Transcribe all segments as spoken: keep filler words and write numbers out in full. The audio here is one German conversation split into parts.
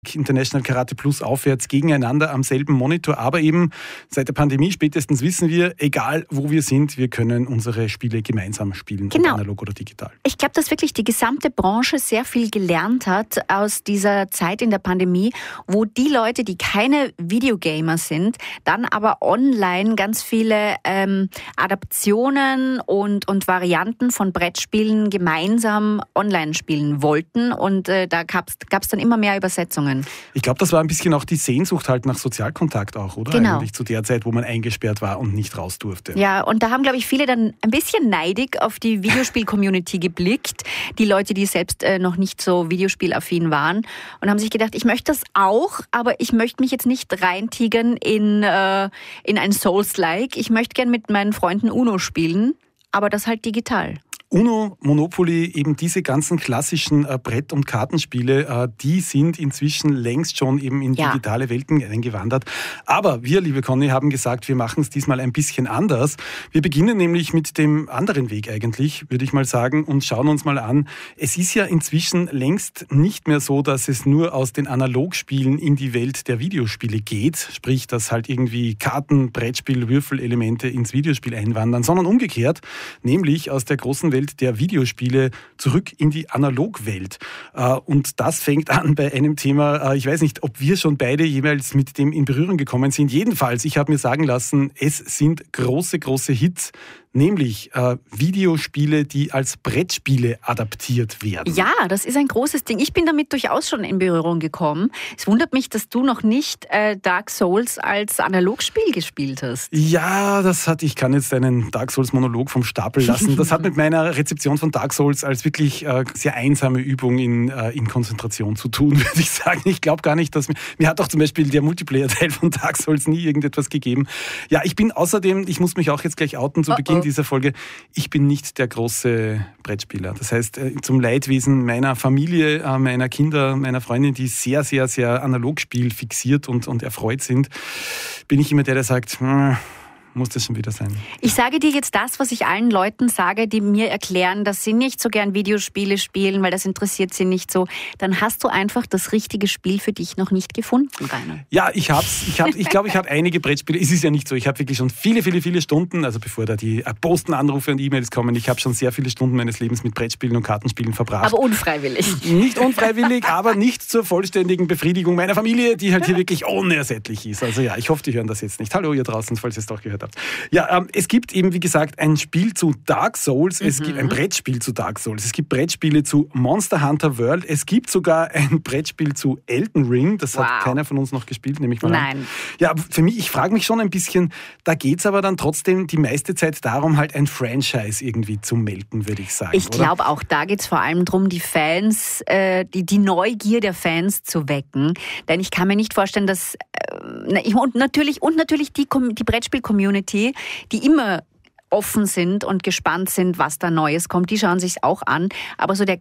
International Karate Plus aufwärts gegeneinander am selben Monitor. Aber eben seit der Pandemie spätestens wissen wir, egal wo wir sind, wir können unsere Spiele gemeinsam spielen, genau. Analog oder digital. Ich glaube, dass wirklich die gesamte Branche sehr viel gelernt hat aus dieser Zeit in der Pandemie, wo die Leute, die keine Videogamer sind, dann aber online ganz viele ähm, Adaptionen und, und Varianten von Brettspielen gemeinsam online spielen wollten. Und äh, da gab es dann immer mehr Übersetzungen. Ich glaube, das war ein bisschen auch die Sehnsucht halt nach Sozialkontakt auch, oder? Genau. Eigentlich zu der Zeit, wo man eingesperrt war und nicht raus durfte. Ja, und da haben, glaube ich, viele dann ein bisschen neidig auf die Videospiel-Community geblickt. Die Leute, die selbst äh, noch nicht so videospielaffin waren und haben sich gedacht, ich möchte das auch, aber ich möchte mich jetzt nicht reintigern in, äh, in ein Souls-like. Ich möchte gern mit meinen Freunden Uno spielen, aber das halt digital. Uno, Monopoly, eben diese ganzen klassischen äh, Brett- und Kartenspiele, äh, die sind inzwischen längst schon eben in ja. digitale Welten eingewandert. Aber wir, liebe Conny, haben gesagt, wir machen es diesmal ein bisschen anders. Wir beginnen nämlich mit dem anderen Weg eigentlich, würde ich mal sagen, und schauen uns mal an. Es ist ja inzwischen längst nicht mehr so, dass es nur aus den Analogspielen in die Welt der Videospiele geht, sprich, dass halt irgendwie Karten, Brettspiel, Würfelelemente ins Videospiel einwandern, sondern umgekehrt, nämlich aus der großen Welt der Videospiele zurück in die Analogwelt. Und das fängt an bei einem Thema, ich weiß nicht, ob wir schon beide jeweils mit dem in Berührung gekommen sind. Jedenfalls, ich habe mir sagen lassen, es sind große, große Hits, nämlich äh, Videospiele, die als Brettspiele adaptiert werden. Ja, das ist ein großes Ding. Ich bin damit durchaus schon in Berührung gekommen. Es wundert mich, dass du noch nicht äh, Dark Souls als Analogspiel gespielt hast. Ja, das hat, ich kann jetzt einen Dark Souls-Monolog vom Stapel lassen. Das hat mit meiner Rezeption von Dark Souls als wirklich äh, sehr einsame Übung in, äh, in Konzentration zu tun, würde ich sagen. Ich glaube gar nicht, dass mir, mir hat auch zum Beispiel der Multiplayer-Teil von Dark Souls nie irgendetwas gegeben. Ja, ich bin außerdem, ich muss mich auch jetzt gleich outen zu oh, Beginn oh. dieser Folge, ich bin nicht der große Brettspieler. Das heißt, zum Leidwesen meiner Familie, meiner Kinder, meiner Freundin, die sehr, sehr, sehr Analogspiel fixiert und, und erfreut sind, bin ich immer der, der sagt, hm, muss das schon wieder sein. Ich sage dir jetzt das, was ich allen Leuten sage, die mir erklären, dass sie nicht so gern Videospiele spielen, weil das interessiert sie nicht so. Dann hast du einfach das richtige Spiel für dich noch nicht gefunden, Rainer. Ja, ich hab's. Ich glaube, ich, glaub, ich habe einige Brettspiele. Es ist ja nicht so. Ich habe wirklich schon viele, viele, viele Stunden, also bevor da die Postenanrufe und E-Mails kommen, ich habe schon sehr viele Stunden meines Lebens mit Brettspielen und Kartenspielen verbracht. Aber unfreiwillig. Nicht unfreiwillig, aber nicht zur vollständigen Befriedigung meiner Familie, die halt hier wirklich unersättlich ist. Also ja, ich hoffe, die hören das jetzt nicht. Hallo ihr draußen, falls ihr es doch gehört habt. Ja, ähm, es gibt eben, wie gesagt, ein Spiel zu Dark Souls, es mhm. gibt ein Brettspiel zu Dark Souls, es gibt Brettspiele zu Monster Hunter World, es gibt sogar ein Brettspiel zu Elden Ring, das wow. hat keiner von uns noch gespielt, nehme ich mal Nein. an. Ja, für mich, ich frage mich schon ein bisschen, da geht es aber dann trotzdem die meiste Zeit darum, halt ein Franchise irgendwie zu melken, würde ich sagen. Ich glaube auch, da geht es vor allem darum, die Fans, äh, die, die Neugier der Fans zu wecken, denn ich kann mir nicht vorstellen, dass äh, und natürlich, und natürlich die, die Brettspiel-Community, die immer offen sind und gespannt sind, was da Neues kommt. Die schauen sich's auch an. Aber so der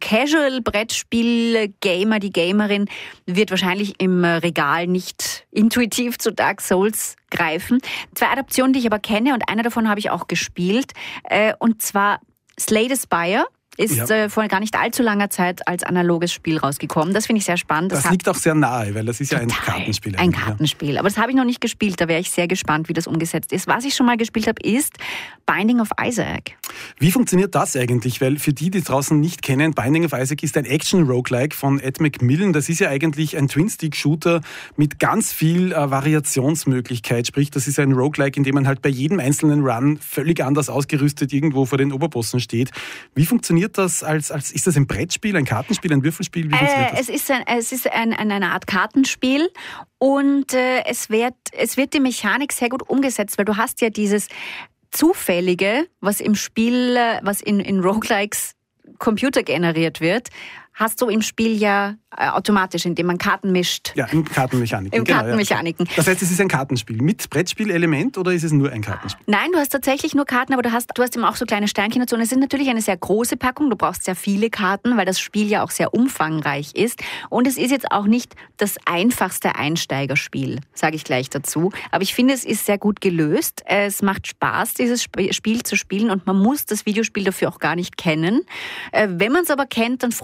Casual-Brettspiel-Gamer, die Gamerin, wird wahrscheinlich im Regal nicht intuitiv zu Dark Souls greifen. Zwei Adaptionen, die ich aber kenne, und eine davon habe ich auch gespielt. Und zwar Slay the Spire. Ist ja. äh, vor gar nicht allzu langer Zeit als analoges Spiel rausgekommen. Das finde ich sehr spannend. Das, das liegt auch sehr nahe, weil das ist ja ein Kartenspiel. Ein Kartenspiel. Aber das habe ich noch nicht gespielt. Da wäre ich sehr gespannt, wie das umgesetzt ist. Was ich schon mal gespielt habe, ist Binding of Isaac. Wie funktioniert das eigentlich? Weil für die, die draußen nicht kennen, Binding of Isaac ist ein Action-Roguelike von Ed McMillan. Das ist ja eigentlich ein Twin-Stick-Shooter mit ganz viel äh, Variationsmöglichkeit. Sprich, das ist ein Roguelike, in dem man halt bei jedem einzelnen Run völlig anders ausgerüstet irgendwo vor den Oberbossen steht. Wie funktioniert das als, als ist das ein Brettspiel, ein Kartenspiel, ein Würfelspiel? Wie funktioniert äh, das? Es ist, ein, es ist ein, eine Art Kartenspiel und äh, es, wird, es wird die Mechanik sehr gut umgesetzt, weil du hast ja dieses Zufällige, was im Spiel, was in, in Roguelikes Computer generiert wird, hast du im Spiel ja äh, automatisch, indem man Karten mischt. Ja, in Kartenmechaniken. In genau, Kartenmechaniken. Ja. Das heißt, es ist ein Kartenspiel mit Brettspielelement oder ist es nur ein Kartenspiel? Nein, du hast tatsächlich nur Karten, aber du hast, du hast eben auch so kleine Steinchen dazu. Und es ist natürlich eine sehr große Packung. Du brauchst sehr viele Karten, weil das Spiel ja auch sehr umfangreich ist. Und es ist jetzt auch nicht das einfachste Einsteigerspiel, sage ich gleich dazu. Aber ich finde, es ist sehr gut gelöst. Es macht Spaß, dieses Spiel zu spielen und man muss das Videospiel dafür auch gar nicht kennen. Wenn man es aber kennt, dann freut man sich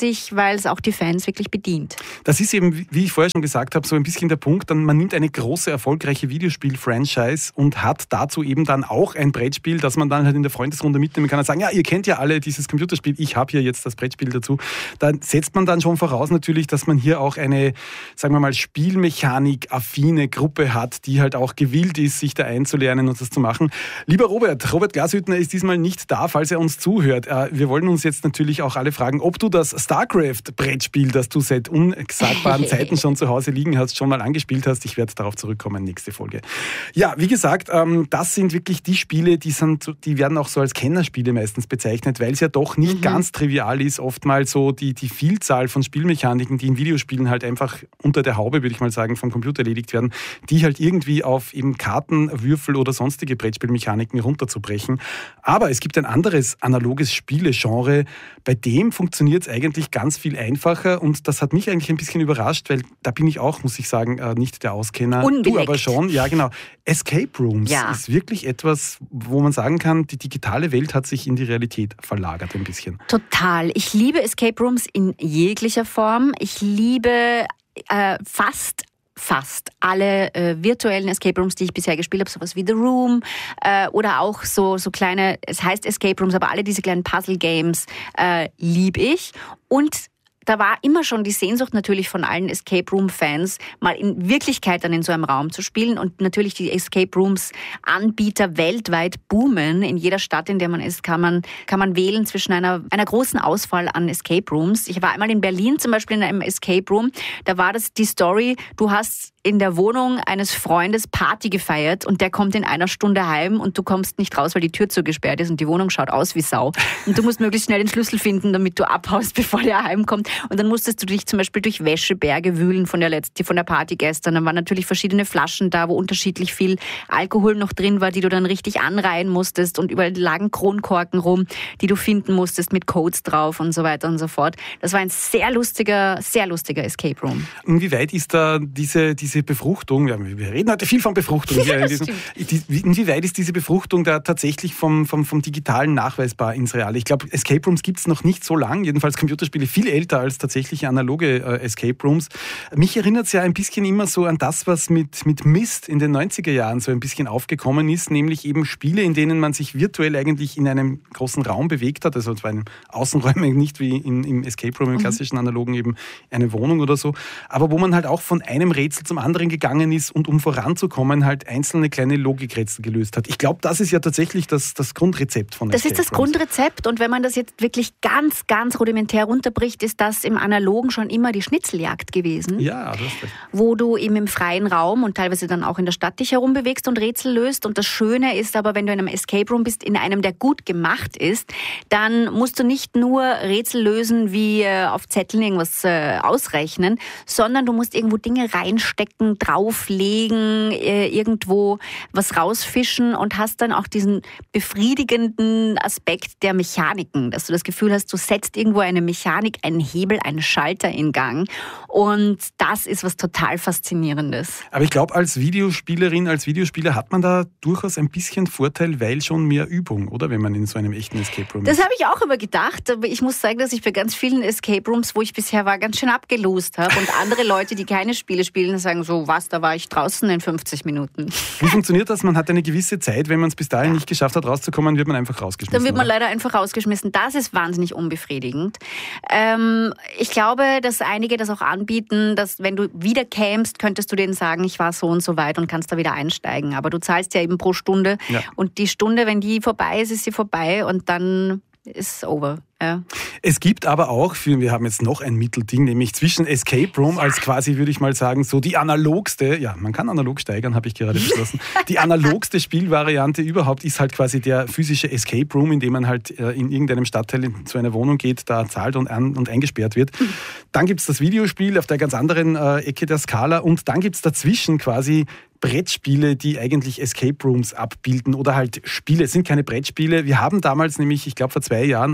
sich, weil es auch die Fans wirklich bedient. Das ist eben, wie ich vorher schon gesagt habe, so ein bisschen der Punkt, dann man nimmt eine große, erfolgreiche Videospiel-Franchise und hat dazu eben dann auch ein Brettspiel, das man dann halt in der Freundesrunde mitnehmen kann und sagen, ja, ihr kennt ja alle dieses Computerspiel, ich habe hier jetzt das Brettspiel dazu. Da setzt man dann schon voraus natürlich, dass man hier auch eine, sagen wir mal, Spielmechanik-affine Gruppe hat, die halt auch gewillt ist, sich da einzulernen und das zu machen. Lieber Robert, Robert Glashüttner ist diesmal nicht da, falls er uns zuhört. Wir wollen uns jetzt natürlich auch alle fragen, ob du das StarCraft-Brettspiel, das du seit unsagbaren Zeiten schon zu Hause liegen hast, schon mal angespielt hast. Ich werde darauf zurückkommen, nächste Folge. Ja, wie gesagt, das sind wirklich die Spiele, die, sind, die werden auch so als Kennerspiele meistens bezeichnet, weil es ja doch nicht mhm. ganz trivial ist, oftmals so die, die Vielzahl von Spielmechaniken, die in Videospielen halt einfach unter der Haube, würde ich mal sagen, vom Computer erledigt werden, die halt irgendwie auf eben Karten, Würfel oder sonstige Brettspielmechaniken runterzubrechen. Aber es gibt ein anderes analoges Spielegenre, bei dem funktioniert es eigentlich ganz viel einfacher und das hat mich eigentlich ein bisschen überrascht, weil da bin ich auch, muss ich sagen, nicht der Auskenner. Unbedingt. Du aber schon, ja genau. Escape Rooms ja. ist wirklich etwas, wo man sagen kann, die digitale Welt hat sich in die Realität verlagert ein bisschen. Total. Ich liebe Escape Rooms in jeglicher Form. Ich liebe äh, fast fast alle äh, virtuellen Escape Rooms, die ich bisher gespielt habe, sowas wie The Room äh, oder auch so, so kleine, es heißt Escape Rooms, aber alle diese kleinen Puzzle-Games äh, liebe ich. Und da war immer schon die Sehnsucht natürlich von allen Escape Room-Fans, mal in Wirklichkeit dann in so einem Raum zu spielen. Und natürlich die Escape Rooms-Anbieter weltweit boomen. In jeder Stadt, in der man ist, kann man, kann man wählen zwischen einer, einer großen Auswahl an Escape Rooms. Ich war einmal in Berlin zum Beispiel in einem Escape Room. Da war das die Story, du hast in der Wohnung eines Freundes Party gefeiert und der kommt in einer Stunde heim und du kommst nicht raus, weil die Tür zugesperrt ist und die Wohnung schaut aus wie Sau. Und du musst möglichst schnell den Schlüssel finden, damit du abhaust, bevor der heimkommt. Und dann musstest du dich zum Beispiel durch Wäscheberge wühlen von der letzten, von der Party gestern. Dann waren natürlich verschiedene Flaschen da, wo unterschiedlich viel Alkohol noch drin war, die du dann richtig anreihen musstest und überall lagen Kronkorken rum, die du finden musstest mit Codes drauf und so weiter und so fort. Das war ein sehr lustiger, sehr lustiger Escape Room. Inwieweit ist da diese, diese Befruchtung, ja, wir reden heute viel von Befruchtung, hier in diesem, inwieweit ist diese Befruchtung da tatsächlich vom, vom, vom Digitalen nachweisbar ins Reale? Ich glaube, Escape Rooms gibt es noch nicht so lang, jedenfalls Computerspiele viel älter als tatsächlich analoge äh, Escape Rooms. Mich erinnert es ja ein bisschen immer so an das, was mit, mit Myst in den neunziger Jahren so ein bisschen aufgekommen ist, nämlich eben Spiele, in denen man sich virtuell eigentlich in einem großen Raum bewegt hat, also zwar in Außenräumen, nicht wie in, im Escape Room, im klassischen analogen eben eine Wohnung oder so, aber wo man halt auch von einem Rätsel zum anderen gegangen ist und um voranzukommen halt einzelne kleine Logikrätsel gelöst hat. Ich glaube, das ist ja tatsächlich das, das Grundrezept von Das Escape ist das Rooms. Grundrezept und wenn man das jetzt wirklich ganz, ganz rudimentär runterbricht, ist das im Analogen schon immer die Schnitzeljagd gewesen. Ja, das ist recht. Wo du eben im freien Raum und teilweise dann auch in der Stadt dich herumbewegst und Rätsel löst. Und das Schöne ist aber, wenn du in einem Escape Room bist, in einem, der gut gemacht ist, dann musst du nicht nur Rätsel lösen, wie äh, auf Zetteln irgendwas äh, ausrechnen, sondern du musst irgendwo Dinge reinstecken, drauflegen, äh, irgendwo was rausfischen und hast dann auch diesen befriedigenden Aspekt der Mechaniken, dass du das Gefühl hast, du setzt irgendwo eine Mechanik, einen Hebel, einen Schalter in Gang und das ist was total Faszinierendes. Aber ich glaube, als Videospielerin, als Videospieler hat man da durchaus ein bisschen Vorteil, weil schon mehr Übung, oder? Wenn man in so einem echten Escape Room ist. Das habe ich auch immer gedacht, aber ich muss sagen, dass ich bei ganz vielen Escape Rooms, wo ich bisher war, ganz schön abgelost habe und andere Leute, die keine Spiele spielen, sagen so, was, da war ich draußen in fünfzig Minuten. Wie funktioniert das? Man hat eine gewisse Zeit, wenn man es bis dahin ja. nicht geschafft hat, rauszukommen, wird man einfach rausgeschmissen. Dann wird man oder? leider einfach rausgeschmissen. Das ist wahnsinnig unbefriedigend. Ähm, ich glaube, dass einige das auch anbieten, dass wenn du wieder kämst, könntest du denen sagen, ich war so und so weit und kannst da wieder einsteigen. Aber du zahlst ja eben pro Stunde ja. und die Stunde, wenn die vorbei ist, ist sie vorbei und dann ist over. Ja. Es gibt aber auch, für, wir haben jetzt noch ein Mittelding, nämlich zwischen Escape Room als quasi, würde ich mal sagen, so die analogste, ja, man kann analog steigern, habe ich gerade beschlossen, die analogste Spielvariante überhaupt ist halt quasi der physische Escape Room, in dem man halt in irgendeinem Stadtteil zu einer Wohnung geht, da zahlt und, an, und eingesperrt wird. Dann gibt es das Videospiel auf der ganz anderen äh, Ecke der Skala und dann gibt es dazwischen quasi Brettspiele, die eigentlich Escape Rooms abbilden oder halt Spiele. Es sind keine Brettspiele. Wir haben damals nämlich, ich glaube vor zwei Jahren, als wir eben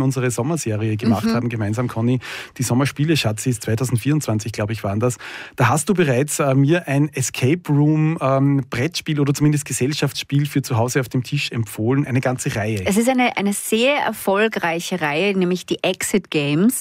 unsere Sommerserie gemacht mhm. haben, gemeinsam, Conny. Die Sommerspiele-Schatzis zwanzig vierundzwanzig, glaube ich, waren das. Da hast du bereits äh, mir ein Escape Room ähm, Brettspiel oder zumindest Gesellschaftsspiel für zu Hause auf dem Tisch empfohlen. Eine ganze Reihe. Es ist eine, eine sehr erfolgreiche Reihe, nämlich die Exit Games.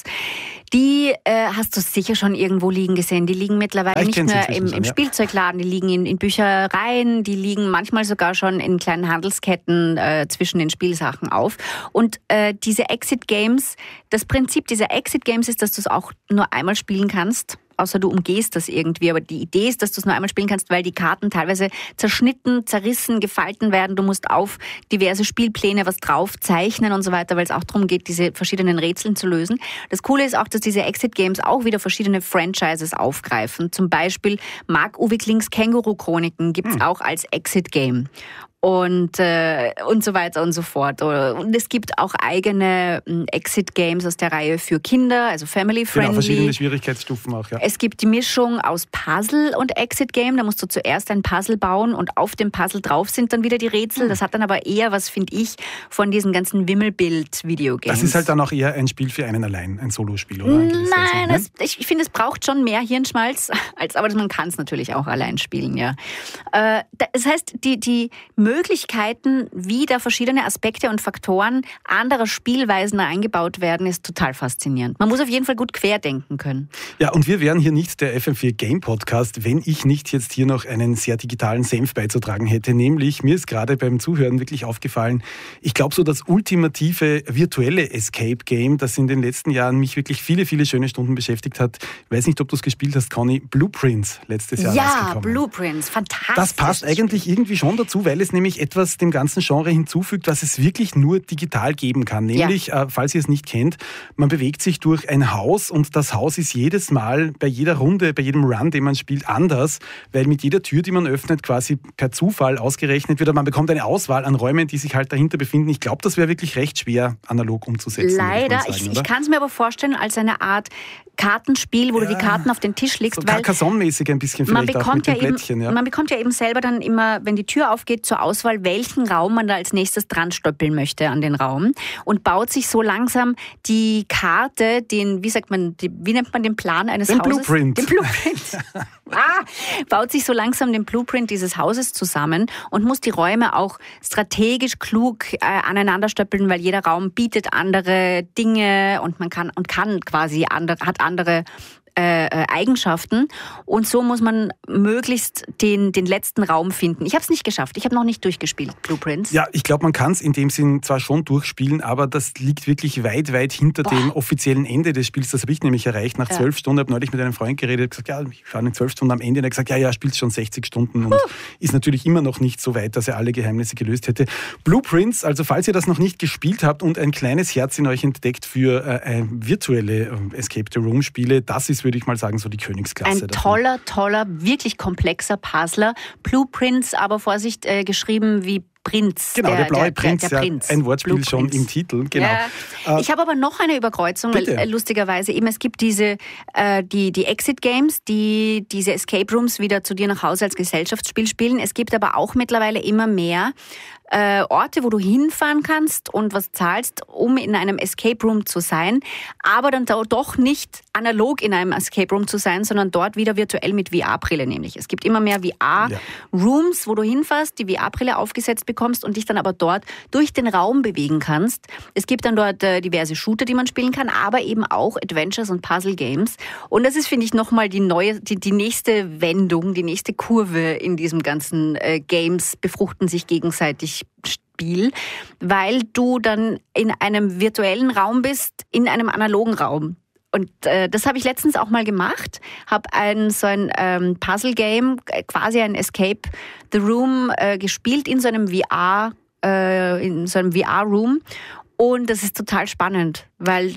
Die äh, hast du sicher schon irgendwo liegen gesehen. Die liegen mittlerweile nicht nur im, im Spielzeugladen, die liegen in, in Büchereien, die liegen manchmal sogar schon in kleinen Handelsketten äh, zwischen den Spielsachen auf. Und äh, diese Exit Games, das Prinzip dieser Exit Games ist, dass du es auch nur einmal spielen kannst. Außer du umgehst das irgendwie. Aber die Idee ist, dass du es nur einmal spielen kannst, weil die Karten teilweise zerschnitten, zerrissen, gefalten werden. Du musst auf diverse Spielpläne was drauf zeichnen und so weiter, weil es auch darum geht, diese verschiedenen Rätseln zu lösen. Das Coole ist auch, dass diese Exit Games auch wieder verschiedene Franchises aufgreifen. Zum Beispiel Marc-Uwe Klings Känguru-Chroniken gibt es hm. auch als Exit Game. Und, äh, und so weiter und so fort. Und es gibt auch eigene Exit-Games aus der Reihe für Kinder, also family-friendly. Genau, verschiedene Schwierigkeitsstufen auch, ja. Es gibt die Mischung aus Puzzle und Exit-Game. Da musst du zuerst ein Puzzle bauen und auf dem Puzzle drauf sind dann wieder die Rätsel. Das hat dann aber eher was, finde ich, von diesen ganzen Wimmelbild-Videogames. Das ist halt dann auch eher ein Spiel für einen allein, ein Solospiel, oder? Nein, das, ich finde, es braucht schon mehr Hirnschmalz, als, aber man kann es natürlich auch allein spielen, ja. Äh, das heißt, die, die Möglichkeiten, wie da verschiedene Aspekte und Faktoren anderer Spielweisen eingebaut werden, ist total faszinierend. Man muss auf jeden Fall gut querdenken können. Ja, und wir wären hier nicht der F M vier Game Podcast, wenn ich nicht jetzt hier noch einen sehr digitalen Senf beizutragen hätte. Nämlich, mir ist gerade beim Zuhören wirklich aufgefallen, ich glaube so das ultimative virtuelle Escape Game, das in den letzten Jahren mich wirklich viele, viele schöne Stunden beschäftigt hat. Ich weiß nicht, ob du es gespielt hast, Conny. Blueprints, letztes Jahr rausgekommen. Ja, Blueprints, fantastisch. Das passt eigentlich irgendwie schon dazu, weil es nämlich etwas dem ganzen Genre hinzufügt, was es wirklich nur digital geben kann. Nämlich, ja. äh, falls ihr es nicht kennt, man bewegt sich durch ein Haus und das Haus ist jedes Mal bei jeder Runde, bei jedem Run, den man spielt, anders, weil mit jeder Tür, die man öffnet, quasi per Zufall ausgerechnet wird. Man bekommt eine Auswahl an Räumen, die sich halt dahinter befinden. Ich glaube, das wäre wirklich recht schwer, analog umzusetzen. Leider. Sagen, ich ich kann es mir aber vorstellen als eine Art Kartenspiel, wo ja, du die Karten auf den Tisch legst. So Carcassonne-mäßig ein bisschen vielleicht auch mit ja den Plättchen. Eben, ja. Man bekommt ja eben selber dann immer, wenn die Tür aufgeht, zur Auswahl, welchen Raum man da als nächstes dran stöppeln möchte an den Raum und baut sich so langsam die Karte, den, wie sagt man, die, wie nennt man den Plan eines den Hauses? Blueprint. Den Blueprint. ah, baut sich so langsam den Blueprint dieses Hauses zusammen und muss die Räume auch strategisch klug äh, aneinander stöppeln, weil jeder Raum bietet andere Dinge und man kann und kann quasi andere, hat andere Äh, Eigenschaften und so muss man möglichst den, den letzten Raum finden. Ich habe es nicht geschafft. Ich habe noch nicht durchgespielt, Blueprints. Ja, ich glaube, man kann es in dem Sinn zwar schon durchspielen, aber das liegt wirklich weit, weit hinter Boah. dem offiziellen Ende des Spiels. Das habe ich nämlich erreicht nach zwölf ja. Stunden. Ich habe neulich mit einem Freund geredet, gesagt, ja, ich war in zwölf Stunden am Ende. Und er hat gesagt, ja, ja, spielt schon sechzig Stunden und uh. ist natürlich immer noch nicht so weit, dass er alle Geheimnisse gelöst hätte. Blueprints, also falls ihr das noch nicht gespielt habt und ein kleines Herz in euch entdeckt für äh, virtuelle äh, Escape the Room Spiele, das ist, würde ich mal sagen, so die Königsklasse. Ein toller, toller, wirklich komplexer Puzzler. Blueprints, aber Vorsicht, äh, geschrieben wie Prinz. Genau, der, der blaue der, Prinz, der, der ja, Prinz. ein Wortspiel Blue schon Prinz. im Titel. Genau. Ja. Ich habe aber noch eine Überkreuzung, weil, äh, lustigerweise eben, es gibt diese äh, die, die Exit Games, die diese Escape Rooms wieder zu dir nach Hause als Gesellschaftsspiel spielen. Es gibt aber auch mittlerweile immer mehr Äh, Orte, wo du hinfahren kannst und was zahlst, um in einem Escape Room zu sein, aber dann doch nicht analog in einem Escape Room zu sein, sondern dort wieder virtuell mit V R-Brille nämlich. Es gibt immer mehr V R-Rooms, ja. wo du hinfährst, die V R-Brille aufgesetzt bekommst und dich dann aber dort durch den Raum bewegen kannst. Es gibt dann dort äh, diverse Shooter, die man spielen kann, aber eben auch Adventures und Puzzle-Games. Und das ist, finde ich, nochmal die neue, die, die nächste Wendung, die nächste Kurve in diesem ganzen äh, Games befruchten sich gegenseitig Spiel, weil du dann in einem virtuellen Raum bist, in einem analogen Raum. Und äh, das habe ich letztens auch mal gemacht, habe ein so ein ähm, Puzzle-Game, quasi ein Escape the Room äh, gespielt in so einem V R, äh, in so einem V R-Room. Und das ist total spannend, weil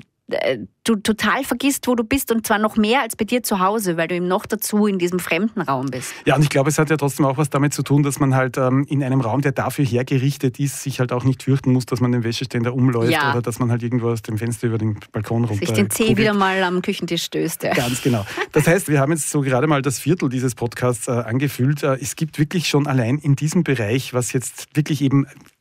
du total vergisst, wo du bist und zwar noch mehr als bei dir zu Hause, weil du eben noch dazu in diesem fremden Raum bist. Ja, und ich glaube, es hat ja trotzdem auch was damit zu tun, dass man halt ähm, in einem Raum, der dafür hergerichtet ist, sich halt auch nicht fürchten muss, dass man den Wäscheständer umläuft ja. oder dass man halt irgendwo aus dem Fenster über den Balkon runter sich den Zeh kugelt. Wieder mal am Küchentisch stößt. Ja. Ganz genau. Das heißt, wir haben jetzt so gerade mal das Viertel dieses Podcasts äh, angefüllt. Äh, es gibt wirklich schon allein in diesem Bereich, was jetzt wirklich eben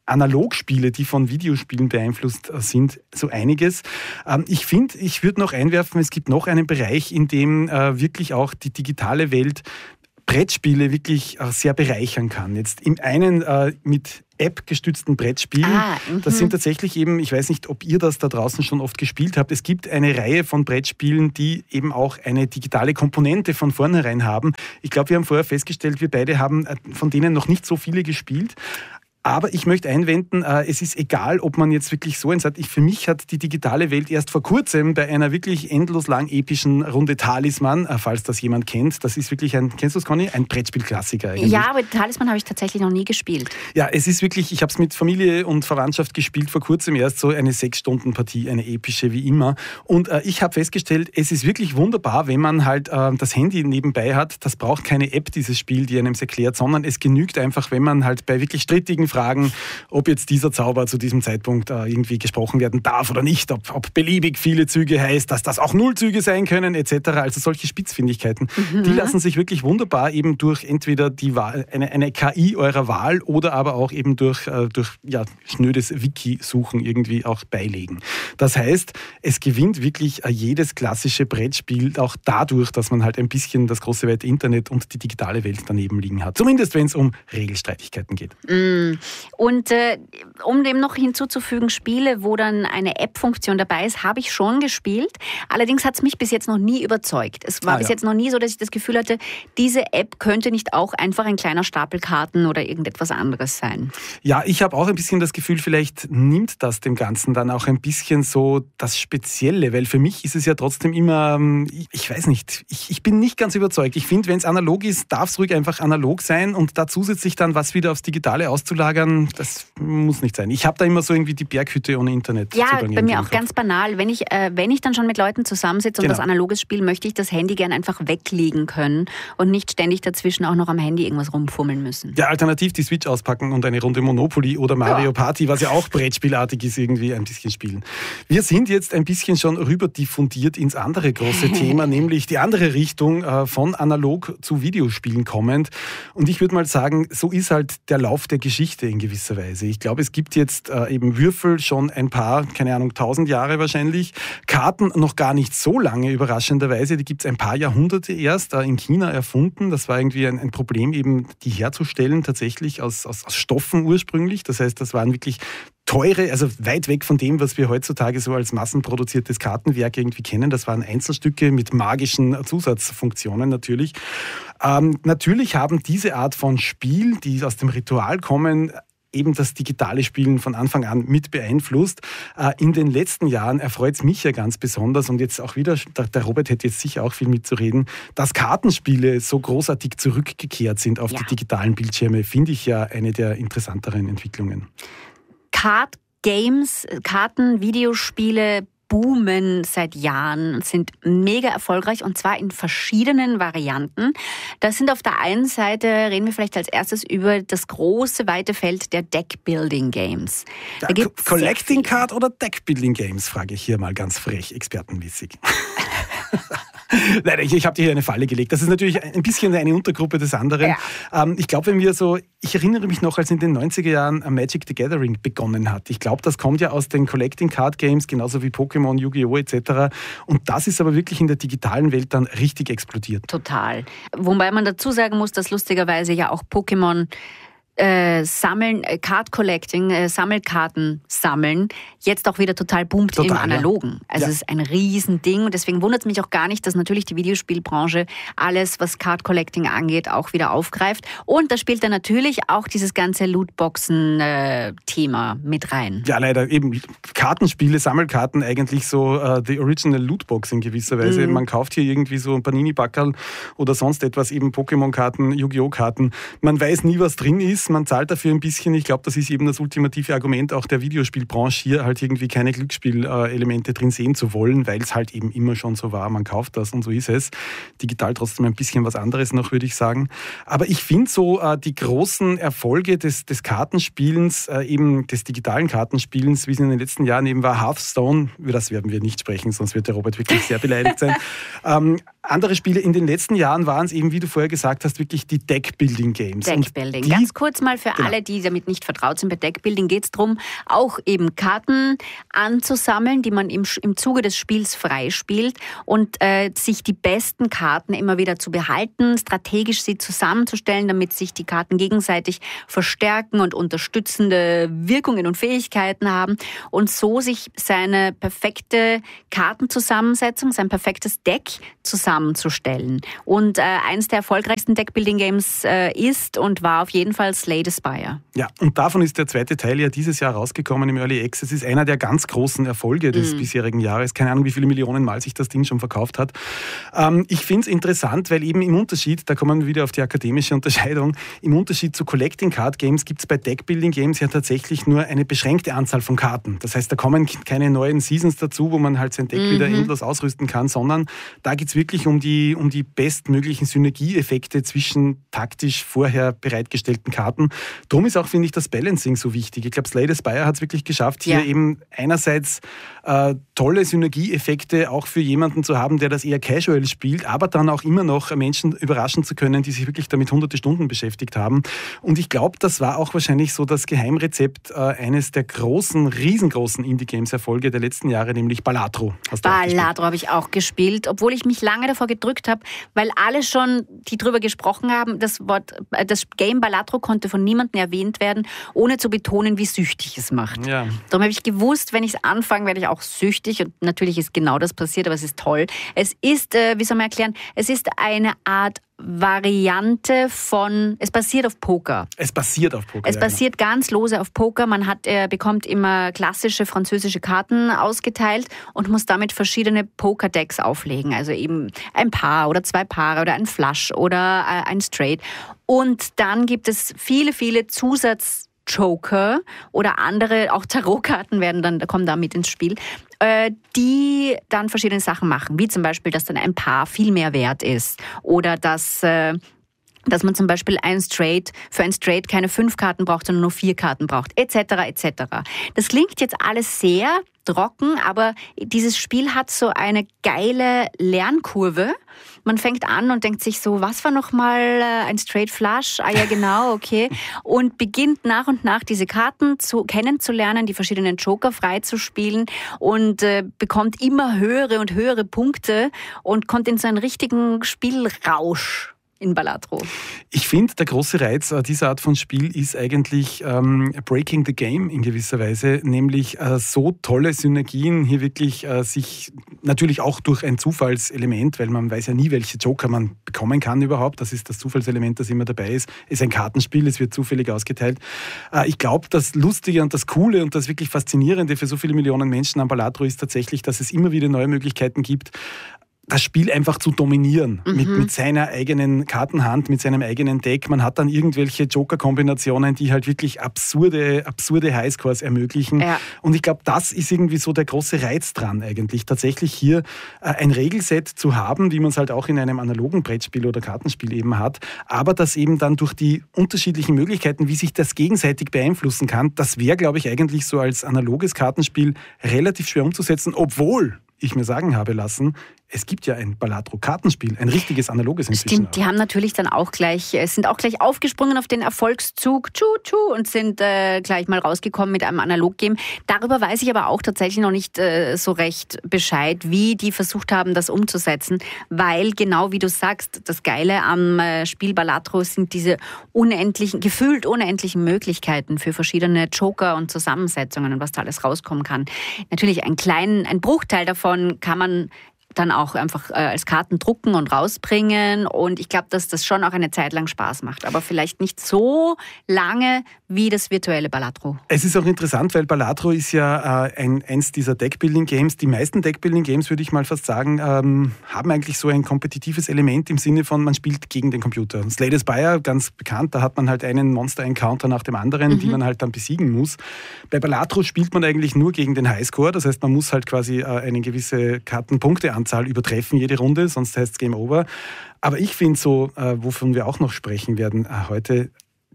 Analogspiele, die von Videospielen beeinflusst sind, so einiges. Ähm, ich finde, ich würde noch einwerfen, es gibt noch einen Bereich, in dem äh, wirklich auch die digitale Welt Brettspiele wirklich äh, sehr bereichern kann. Jetzt im einen äh, mit App-gestützten Brettspielen. Ah, das sind tatsächlich eben, ich weiß nicht, ob ihr das da draußen schon oft gespielt habt, es gibt eine Reihe von Brettspielen, die eben auch eine digitale Komponente von vornherein haben. Ich glaube, wir haben vorher festgestellt, wir beide haben von denen noch nicht so viele gespielt. Aber ich möchte einwenden, es ist egal, ob man jetzt wirklich so eins hat. Ich, für mich hat die digitale Welt erst vor kurzem bei einer wirklich endlos lang epischen Runde Talisman, falls das jemand kennt, das ist wirklich ein, kennst du das, Conny? Ein Brettspielklassiker eigentlich. Ja, aber Talisman habe ich tatsächlich noch nie gespielt. Ja, es ist wirklich, ich habe es mit Familie und Verwandtschaft gespielt, vor kurzem erst so eine Sechs-Stunden-Partie, eine epische wie immer. Und äh, ich habe festgestellt, es ist wirklich wunderbar, wenn man halt äh, das Handy nebenbei hat. Das braucht keine App, dieses Spiel, die einem es erklärt, sondern es genügt einfach, wenn man halt bei wirklich strittigen Fragen, ob jetzt dieser Zauber zu diesem Zeitpunkt äh, irgendwie gesprochen werden darf oder nicht, ob, ob beliebig viele Züge heißt, dass das auch Nullzüge sein können et cetera. Also solche Spitzfindigkeiten, mhm. die lassen sich wirklich wunderbar eben durch entweder die Wahl, eine, eine K I eurer Wahl oder aber auch eben durch, äh, durch ja, schnödes Wiki-Suchen irgendwie auch beilegen. Das heißt, es gewinnt wirklich äh, jedes klassische Brettspiel auch dadurch, dass man halt ein bisschen das große weite Internet und die digitale Welt daneben liegen hat. Zumindest wenn es um Regelstreitigkeiten geht. Mm. Und äh, um dem noch hinzuzufügen, Spiele, wo dann eine App-Funktion dabei ist, habe ich schon gespielt. Allerdings hat es mich bis jetzt noch nie überzeugt. Es war ah, bis ja. jetzt noch nie so, dass ich das Gefühl hatte, diese App könnte nicht auch einfach ein kleiner Stapel Karten oder irgendetwas anderes sein. Ja, ich habe auch ein bisschen das Gefühl, vielleicht nimmt das dem Ganzen dann auch ein bisschen so das Spezielle, weil für mich ist es ja trotzdem immer, ich, ich weiß nicht, ich, ich bin nicht ganz überzeugt. Ich finde, wenn es analog ist, darf es ruhig einfach analog sein und da zusätzlich dann was wieder aufs Digitale auszulagern, das muss nicht sein. Ich habe da immer so irgendwie die Berghütte ohne Internet. Ja, bei mir auch ganz banal. Wenn ich, äh, wenn ich dann schon mit Leuten zusammensitze und genau. das analoges Spiel, möchte ich das Handy gern einfach weglegen können und nicht ständig dazwischen auch noch am Handy irgendwas rumfummeln müssen. Ja, alternativ die Switch auspacken und eine Runde Monopoly oder Mario ja. Party, was ja auch Brettspielartig ist, irgendwie ein bisschen spielen. Wir sind jetzt ein bisschen schon rüber diffundiert ins andere große Thema, nämlich die andere Richtung äh, von analog zu Videospielen kommend. Und ich würde mal sagen, so ist halt der Lauf der Geschichte in gewisser Weise. Ich glaube, es gibt jetzt äh, eben Würfel schon ein paar, keine Ahnung, tausend Jahre wahrscheinlich. Karten noch gar nicht so lange, überraschenderweise. Die gibt es ein paar Jahrhunderte erst äh, in China erfunden. Das war irgendwie ein, ein Problem, eben die herzustellen, tatsächlich aus, aus, aus Stoffen ursprünglich. Das heißt, das waren wirklich teure, also weit weg von dem, was wir heutzutage so als massenproduziertes Kartenwerk irgendwie kennen. Das waren Einzelstücke mit magischen Zusatzfunktionen natürlich. Ähm, natürlich haben diese Art von Spiel, die aus dem Ritual kommen, eben das digitale Spielen von Anfang an mit beeinflusst. In den letzten Jahren erfreut es mich ja ganz besonders und jetzt auch wieder, der Robert hätte jetzt sicher auch viel mitzureden, dass Kartenspiele so großartig zurückgekehrt sind auf ja. die digitalen Bildschirme, finde ich ja eine der interessanteren Entwicklungen. Card Games, Karten, Videospiele boomen seit Jahren, sind mega erfolgreich und zwar in verschiedenen Varianten. Das sind auf der einen Seite, reden wir vielleicht als erstes über das große, weite Feld der Deck-Building-Games. Da ja, Collecting Card oder Deck-Building-Games, frage ich hier mal ganz frech, expertenmäßig. Nein, ich, ich habe dir hier eine Falle gelegt. Das ist natürlich ein bisschen eine Untergruppe des anderen. Ja. Ähm, ich glaube, wenn wir so, ich erinnere mich noch, als in den neunziger Jahren Magic the Gathering begonnen hat. Ich glaube, das kommt ja aus den Collecting Card Games, genauso wie Pokémon, Yu-Gi-Oh! et cetera. Und das ist aber wirklich in der digitalen Welt dann richtig explodiert. Total. Wobei man dazu sagen muss, dass lustigerweise ja auch Pokémon Äh, sammeln, äh, Card Collecting, äh, Sammelkarten sammeln, jetzt auch wieder total boomt total, im Analogen. Ja. Also ja. es ist ein Riesending und deswegen wundert es mich auch gar nicht, dass natürlich die Videospielbranche alles, was Card Collecting angeht, auch wieder aufgreift. Und da spielt dann natürlich auch dieses ganze Lootboxen-Thema äh, mit rein. Ja, leider eben Kartenspiele, Sammelkarten, eigentlich so äh, the original Lootbox in gewisser Weise. Mhm. Man kauft hier irgendwie so ein Panini-Backerl oder sonst etwas, eben Pokémon-Karten, Yu-Gi-Oh! Karten. Man weiß nie, was drin ist. Man zahlt dafür ein bisschen. Ich glaube, das ist eben das ultimative Argument auch der Videospielbranche, hier halt irgendwie keine Glücksspielelemente drin sehen zu wollen, weil es halt eben immer schon so war. Man kauft das und so ist es. Digital trotzdem ein bisschen was anderes noch, würde ich sagen. Aber ich finde so äh, die großen Erfolge des, des Kartenspielens, äh, eben des digitalen Kartenspielens, wie es in den letzten Jahren eben war, Hearthstone, über das werden wir nicht sprechen, sonst wird der Robert wirklich sehr beleidigt sein. ähm, Andere Spiele in den letzten Jahren waren es eben, wie du vorher gesagt hast, wirklich die Deck-Building-Games. Deck-Building. Ganz kurz mal für genau. alle, die damit nicht vertraut sind. Bei Deck-Building geht es darum, auch eben Karten anzusammeln, die man im, im Zuge des Spiels freispielt und äh, sich die besten Karten immer wieder zu behalten, strategisch sie zusammenzustellen, damit sich die Karten gegenseitig verstärken und unterstützende Wirkungen und Fähigkeiten haben und so sich seine perfekte Kartenzusammensetzung, sein perfektes Deck zusammenzustellen. Und äh, eines der erfolgreichsten Deck-Building-Games äh, ist und war auf jeden Fall Slay the Spire. Ja, und davon ist der zweite Teil ja dieses Jahr rausgekommen im Early Access. Ist einer der ganz großen Erfolge des mm. bisherigen Jahres. Keine Ahnung, wie viele Millionen Mal sich das Ding schon verkauft hat. Ähm, ich finde es interessant, weil eben im Unterschied, da kommen wir wieder auf die akademische Unterscheidung, im Unterschied zu Collecting Card Games gibt es bei Deck-Building Games ja tatsächlich nur eine beschränkte Anzahl von Karten. Das heißt, da kommen keine neuen Seasons dazu, wo man halt sein Deck mm-hmm. wieder endlos ausrüsten kann, sondern da geht es wirklich um die, um die bestmöglichen Synergieeffekte zwischen taktisch vorher bereitgestellten Karten. Darum ist auch, finde ich, das Balancing so wichtig. Ich glaube, Slay the Spire hat es wirklich geschafft, hier ja. eben einerseits äh, tolle Synergieeffekte auch für jemanden zu haben, der das eher casual spielt, aber dann auch immer noch Menschen überraschen zu können, die sich wirklich damit hunderte Stunden beschäftigt haben. Und ich glaube, das war auch wahrscheinlich so das Geheimrezept äh, eines der großen, riesengroßen Indie-Games-Erfolge der letzten Jahre, nämlich Balatro. Balatro habe ich auch gespielt, obwohl ich mich lange davor gedrückt habe, weil alle schon, die drüber gesprochen haben, das Wort, das Game Balatro konnte von niemandem erwähnt werden, ohne zu betonen, wie süchtig es macht. Ja. Darum habe ich gewusst, wenn ich es anfange, werde ich auch süchtig und natürlich ist genau das passiert, aber es ist toll. Es ist, äh, wie soll man erklären, es ist eine Art Variante von, es basiert auf Poker. Es basiert auf Poker. Es ja, basiert genau. ganz lose auf Poker. Man hat, äh, bekommt immer klassische französische Karten ausgeteilt und muss damit verschiedene Poker-Decks auflegen. Also eben ein Paar oder zwei Paare oder ein Flush oder äh, ein Straight. Und dann gibt es viele, viele Zusatz- Joker oder andere, auch Tarotkarten werden dann, kommen da mit ins Spiel, äh, die dann verschiedene Sachen machen, wie zum Beispiel, dass dann ein Paar viel mehr wert ist oder dass, äh, dass man zum Beispiel ein Straight, für ein Straight keine fünf Karten braucht, sondern nur vier Karten braucht, et cetera et cetera. Das klingt jetzt alles sehr trocken, aber dieses Spiel hat so eine geile Lernkurve. Man fängt an und denkt sich so, was war nochmal ein Straight Flush? Ah ja, genau, okay. Und beginnt nach und nach diese Karten zu, kennenzulernen, die verschiedenen Joker freizuspielen und äh, bekommt immer höhere und höhere Punkte und kommt in so einen richtigen Spielrausch in Balatro. Ich finde, der große Reiz dieser Art von Spiel ist eigentlich ähm, Breaking the Game in gewisser Weise, nämlich äh, so tolle Synergien hier wirklich äh, sich, natürlich auch durch ein Zufallselement, weil man weiß ja nie, welche Joker man bekommen kann überhaupt, das ist das Zufallselement, das immer dabei ist, ist ein Kartenspiel, es wird zufällig ausgeteilt. Äh, ich glaube, das Lustige und das Coole und das wirklich Faszinierende für so viele Millionen Menschen an Balatro ist tatsächlich, dass es immer wieder neue Möglichkeiten gibt, das Spiel einfach zu dominieren mhm. mit, mit seiner eigenen Kartenhand, mit seinem eigenen Deck. Man hat dann irgendwelche Joker-Kombinationen, die halt wirklich absurde, absurde Highscores ermöglichen. Ja. Und ich glaube, das ist irgendwie so der große Reiz dran eigentlich. Tatsächlich hier äh, ein Regelset zu haben, wie man es halt auch in einem analogen Brettspiel oder Kartenspiel eben hat, aber das eben dann durch die unterschiedlichen Möglichkeiten, wie sich das gegenseitig beeinflussen kann, das wäre, glaube ich, eigentlich so als analoges Kartenspiel relativ schwer umzusetzen, obwohl ich mir sagen habe lassen, es gibt ja ein Balatro-Kartenspiel, ein richtiges analoges inzwischen. Stimmt, die haben natürlich dann auch gleich, sind auch gleich aufgesprungen auf den Erfolgszug, tschu, tschu, und sind äh, gleich mal rausgekommen mit einem Analog-Game. Darüber weiß ich aber auch tatsächlich noch nicht äh, so recht Bescheid, wie die versucht haben, das umzusetzen, weil genau wie du sagst, das Geile am äh, Spiel Balatro sind diese unendlichen, gefühlt unendlichen Möglichkeiten für verschiedene Joker und Zusammensetzungen und was da alles rauskommen kann. Natürlich ein kleinen, ein Bruchteil davon kann man dann auch einfach äh, als Karten drucken und rausbringen. Und ich glaube, dass das schon auch eine Zeit lang Spaß macht. Aber vielleicht nicht so lange wie das virtuelle Balatro. Es ist auch interessant, weil Balatro ist ja äh, ein, eins dieser Deckbuilding-Games. Die meisten Deckbuilding-Games, würde ich mal fast sagen, ähm, haben eigentlich so ein kompetitives Element im Sinne von, man spielt gegen den Computer. Slay the Spire, ganz bekannt, da hat man halt einen Monster-Encounter nach dem anderen, mhm. die man halt dann besiegen muss. Bei Balatro spielt man eigentlich nur gegen den Highscore. Das heißt, man muss halt quasi äh, eine gewisse Kartenpunkte Anzahl übertreffen jede Runde, sonst heißt es Game Over. Aber ich finde so, äh, wovon wir auch noch sprechen werden äh, heute,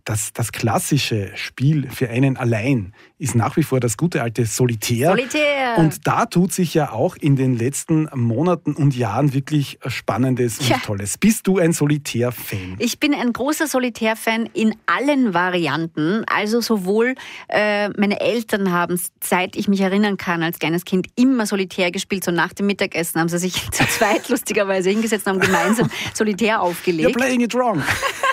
das, das klassische Spiel für einen allein ist nach wie vor das gute alte Solitär. Solitär. Und da tut sich ja auch in den letzten Monaten und Jahren wirklich Spannendes und ja. Tolles. Bist du ein Solitär-Fan? Ich bin ein großer Solitär-Fan in allen Varianten. Also sowohl äh, meine Eltern haben, seit ich mich erinnern kann, als kleines Kind immer Solitär gespielt. So nach dem Mittagessen haben sie sich zu zweit lustigerweise hingesetzt und haben gemeinsam Solitär aufgelegt. You're playing it wrong.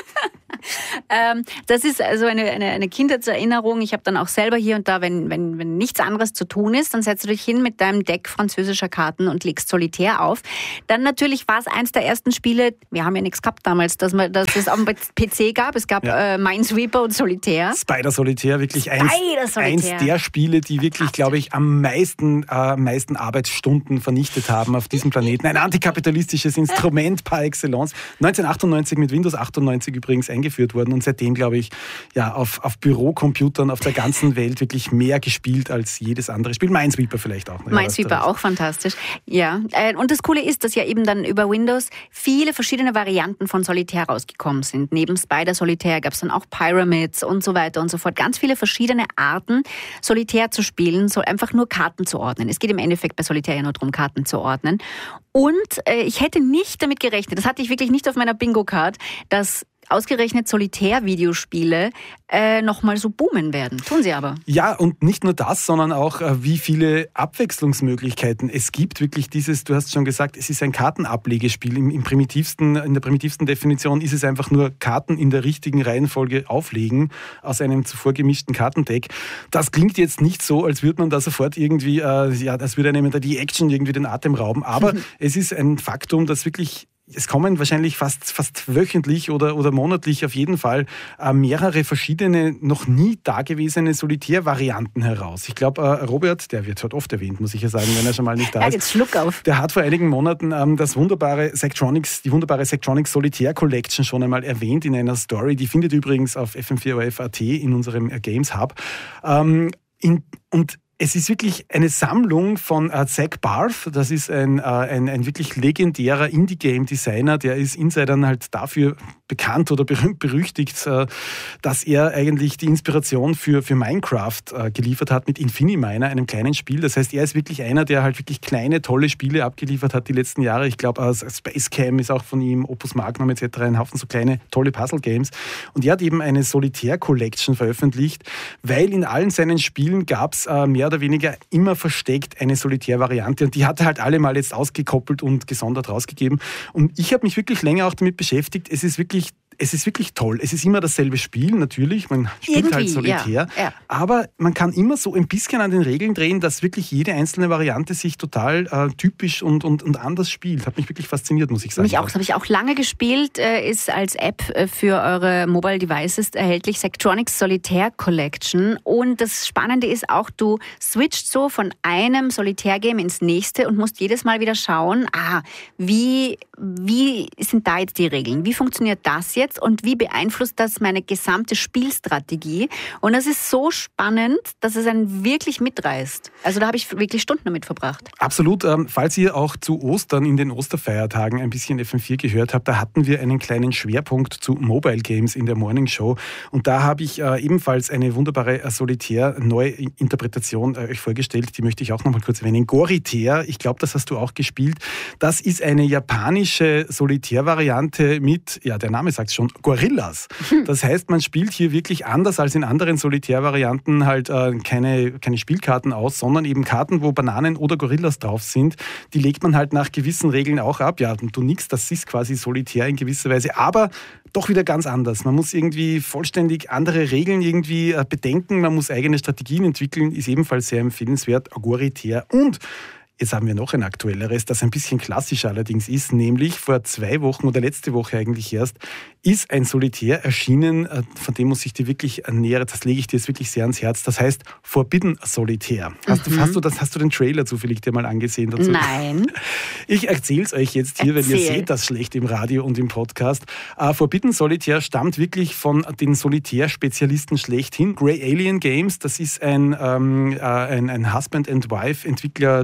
Ähm, das ist also eine, eine, eine Kindheitserinnerung. Ich habe dann auch selber hier und da, wenn, wenn, wenn nichts anderes zu tun ist, dann setzt du dich hin mit deinem Deck französischer Karten und legst Solitär auf. Dann natürlich war es eins der ersten Spiele, wir haben ja nichts gehabt damals, dass, man, dass es auf dem P C gab. Es gab ja. äh, Minesweeper und Solitär. Spider Solitär, wirklich eins, eins der Spiele, die wirklich, glaube ich, am meisten, äh, meisten Arbeitsstunden vernichtet haben auf diesem Planeten. Ein antikapitalistisches Instrument par excellence. neunzehnhundertachtundneunzig mit Windows achtundneunzig übrigens eingeführt worden und seitdem, glaube ich, ja, auf, auf Bürocomputern auf der ganzen Welt wirklich mehr gespielt als jedes andere Spiel. Minesweeper vielleicht auch. Minesweeper ja, auch fantastisch. Ja, und das Coole ist, dass ja eben dann über Windows viele verschiedene Varianten von Solitär rausgekommen sind. Neben Spider Solitär gab es dann auch Pyramids und so weiter und so fort. Ganz viele verschiedene Arten, Solitär zu spielen, so einfach nur Karten zu ordnen. Es geht im Endeffekt bei Solitär ja nur darum, Karten zu ordnen. Und äh, ich hätte nicht damit gerechnet, das hatte ich wirklich nicht auf meiner Bingo-Card, dass ausgerechnet Solitär-Videospiele äh, nochmal so boomen werden. Tun sie aber. Ja, und nicht nur das, sondern auch, äh, wie viele Abwechslungsmöglichkeiten es gibt. Wirklich dieses, du hast schon gesagt, es ist ein Kartenablegespiel. Im, im primitivsten, in der primitivsten Definition ist es einfach nur Karten in der richtigen Reihenfolge auflegen aus einem zuvor gemischten Kartendeck. Das klingt jetzt nicht so, als würde man da sofort irgendwie, äh, ja, als würde einem da die Action irgendwie den Atem rauben. Aber es ist ein Faktum, das wirklich Es kommen wahrscheinlich fast, fast wöchentlich oder, oder monatlich auf jeden Fall äh, mehrere verschiedene, noch nie dagewesene Solitär-Varianten heraus. Ich glaube, äh, Robert, der wird heute oft erwähnt, muss ich ja sagen, wenn er schon mal nicht da ist. Ja, jetzt Schluck auf. Der hat vor einigen Monaten ähm, das wunderbare Sektronics, die wunderbare Sektronics Solitär Collection schon einmal erwähnt in einer Story. Die findet übrigens auf F M vier O F Punkt A T in unserem Games Hub. Ähm, in, und Es ist wirklich eine Sammlung von äh, Zach Barth. Das ist ein, äh, ein, ein wirklich legendärer Indie-Game-Designer. Der ist Insidern halt dafür bekannt oder berühmt berüchtigt, äh, dass er eigentlich die Inspiration für, für Minecraft äh, geliefert hat mit Infiniminer, einem kleinen Spiel. Das heißt, er ist wirklich einer, der halt wirklich kleine, tolle Spiele abgeliefert hat die letzten Jahre. Ich glaube, äh, Space Cam ist auch von ihm, Opus Magnum et cetera. Ein Haufen so kleine, tolle Puzzle-Games. Und er hat eben eine Solitär-Collection veröffentlicht, weil in allen seinen Spielen gab es äh, mehr oder weniger immer versteckt eine Solitär-Variante und die hat er halt alle mal jetzt ausgekoppelt und gesondert rausgegeben. Und ich habe mich wirklich länger auch damit beschäftigt. Es ist wirklich Es ist wirklich toll. Es ist immer dasselbe Spiel, natürlich. Man spielt Irgendwie, halt Solitär. Ja, ja. Aber man kann immer so ein bisschen an den Regeln drehen, dass wirklich jede einzelne Variante sich total äh, typisch und, und, und anders spielt. Hat mich wirklich fasziniert, muss ich sagen. Mich auch. Das habe ich auch lange gespielt. Äh, ist als App äh, für eure Mobile Devices erhältlich. Sektronics Solitär Collection. Und das Spannende ist auch, du switcht so von einem Solitär-Game ins nächste und musst jedes Mal wieder schauen, ah, wie, wie sind da jetzt die Regeln? Wie funktioniert das jetzt? Und wie beeinflusst das meine gesamte Spielstrategie? Und das ist so spannend, dass es einen wirklich mitreißt. Also da habe ich wirklich Stunden damit verbracht. Absolut. Ähm, falls ihr auch zu Ostern in den Osterfeiertagen ein bisschen F M vier gehört habt, da hatten wir einen kleinen Schwerpunkt zu Mobile Games in der Morning Show. Und da habe ich äh, ebenfalls eine wunderbare äh, Solitär-Neuinterpretation äh, euch vorgestellt. Die möchte ich auch noch mal kurz erwähnen. Goritär, ich glaube, das hast du auch gespielt. Das ist eine japanische Solitär-Variante mit, ja, der Name sagt schon, Gorillas. Das heißt, man spielt hier wirklich anders als in anderen Solitär-Varianten halt äh, keine, keine Spielkarten aus, sondern eben Karten, wo Bananen oder Gorillas drauf sind. Die legt man halt nach gewissen Regeln auch ab. Ja, du nix, das ist quasi Solitär in gewisser Weise, aber doch wieder ganz anders. Man muss irgendwie vollständig andere Regeln irgendwie äh, bedenken, man muss eigene Strategien entwickeln, ist ebenfalls sehr empfehlenswert. Goritär. Und jetzt haben wir noch ein aktuelleres, das ein bisschen klassischer allerdings ist, nämlich vor zwei Wochen oder letzte Woche eigentlich erst, ist ein Solitär erschienen, von dem muss ich dir wirklich näher, das lege ich dir jetzt wirklich sehr ans Herz, das heißt Forbidden Solitär. Hast, mhm. du, hast, du, das, hast du den Trailer zufällig dir mal angesehen dazu? Nein. Ich erzähle es euch jetzt hier, Erzähl. Weil ihr seht das schlecht im Radio und im Podcast. Uh, Forbidden Solitär stammt wirklich von den Solitär-Spezialisten schlechthin. Grey Alien Games, das ist ein, ähm, ein, ein Husband-and-Wife-Entwickler-Team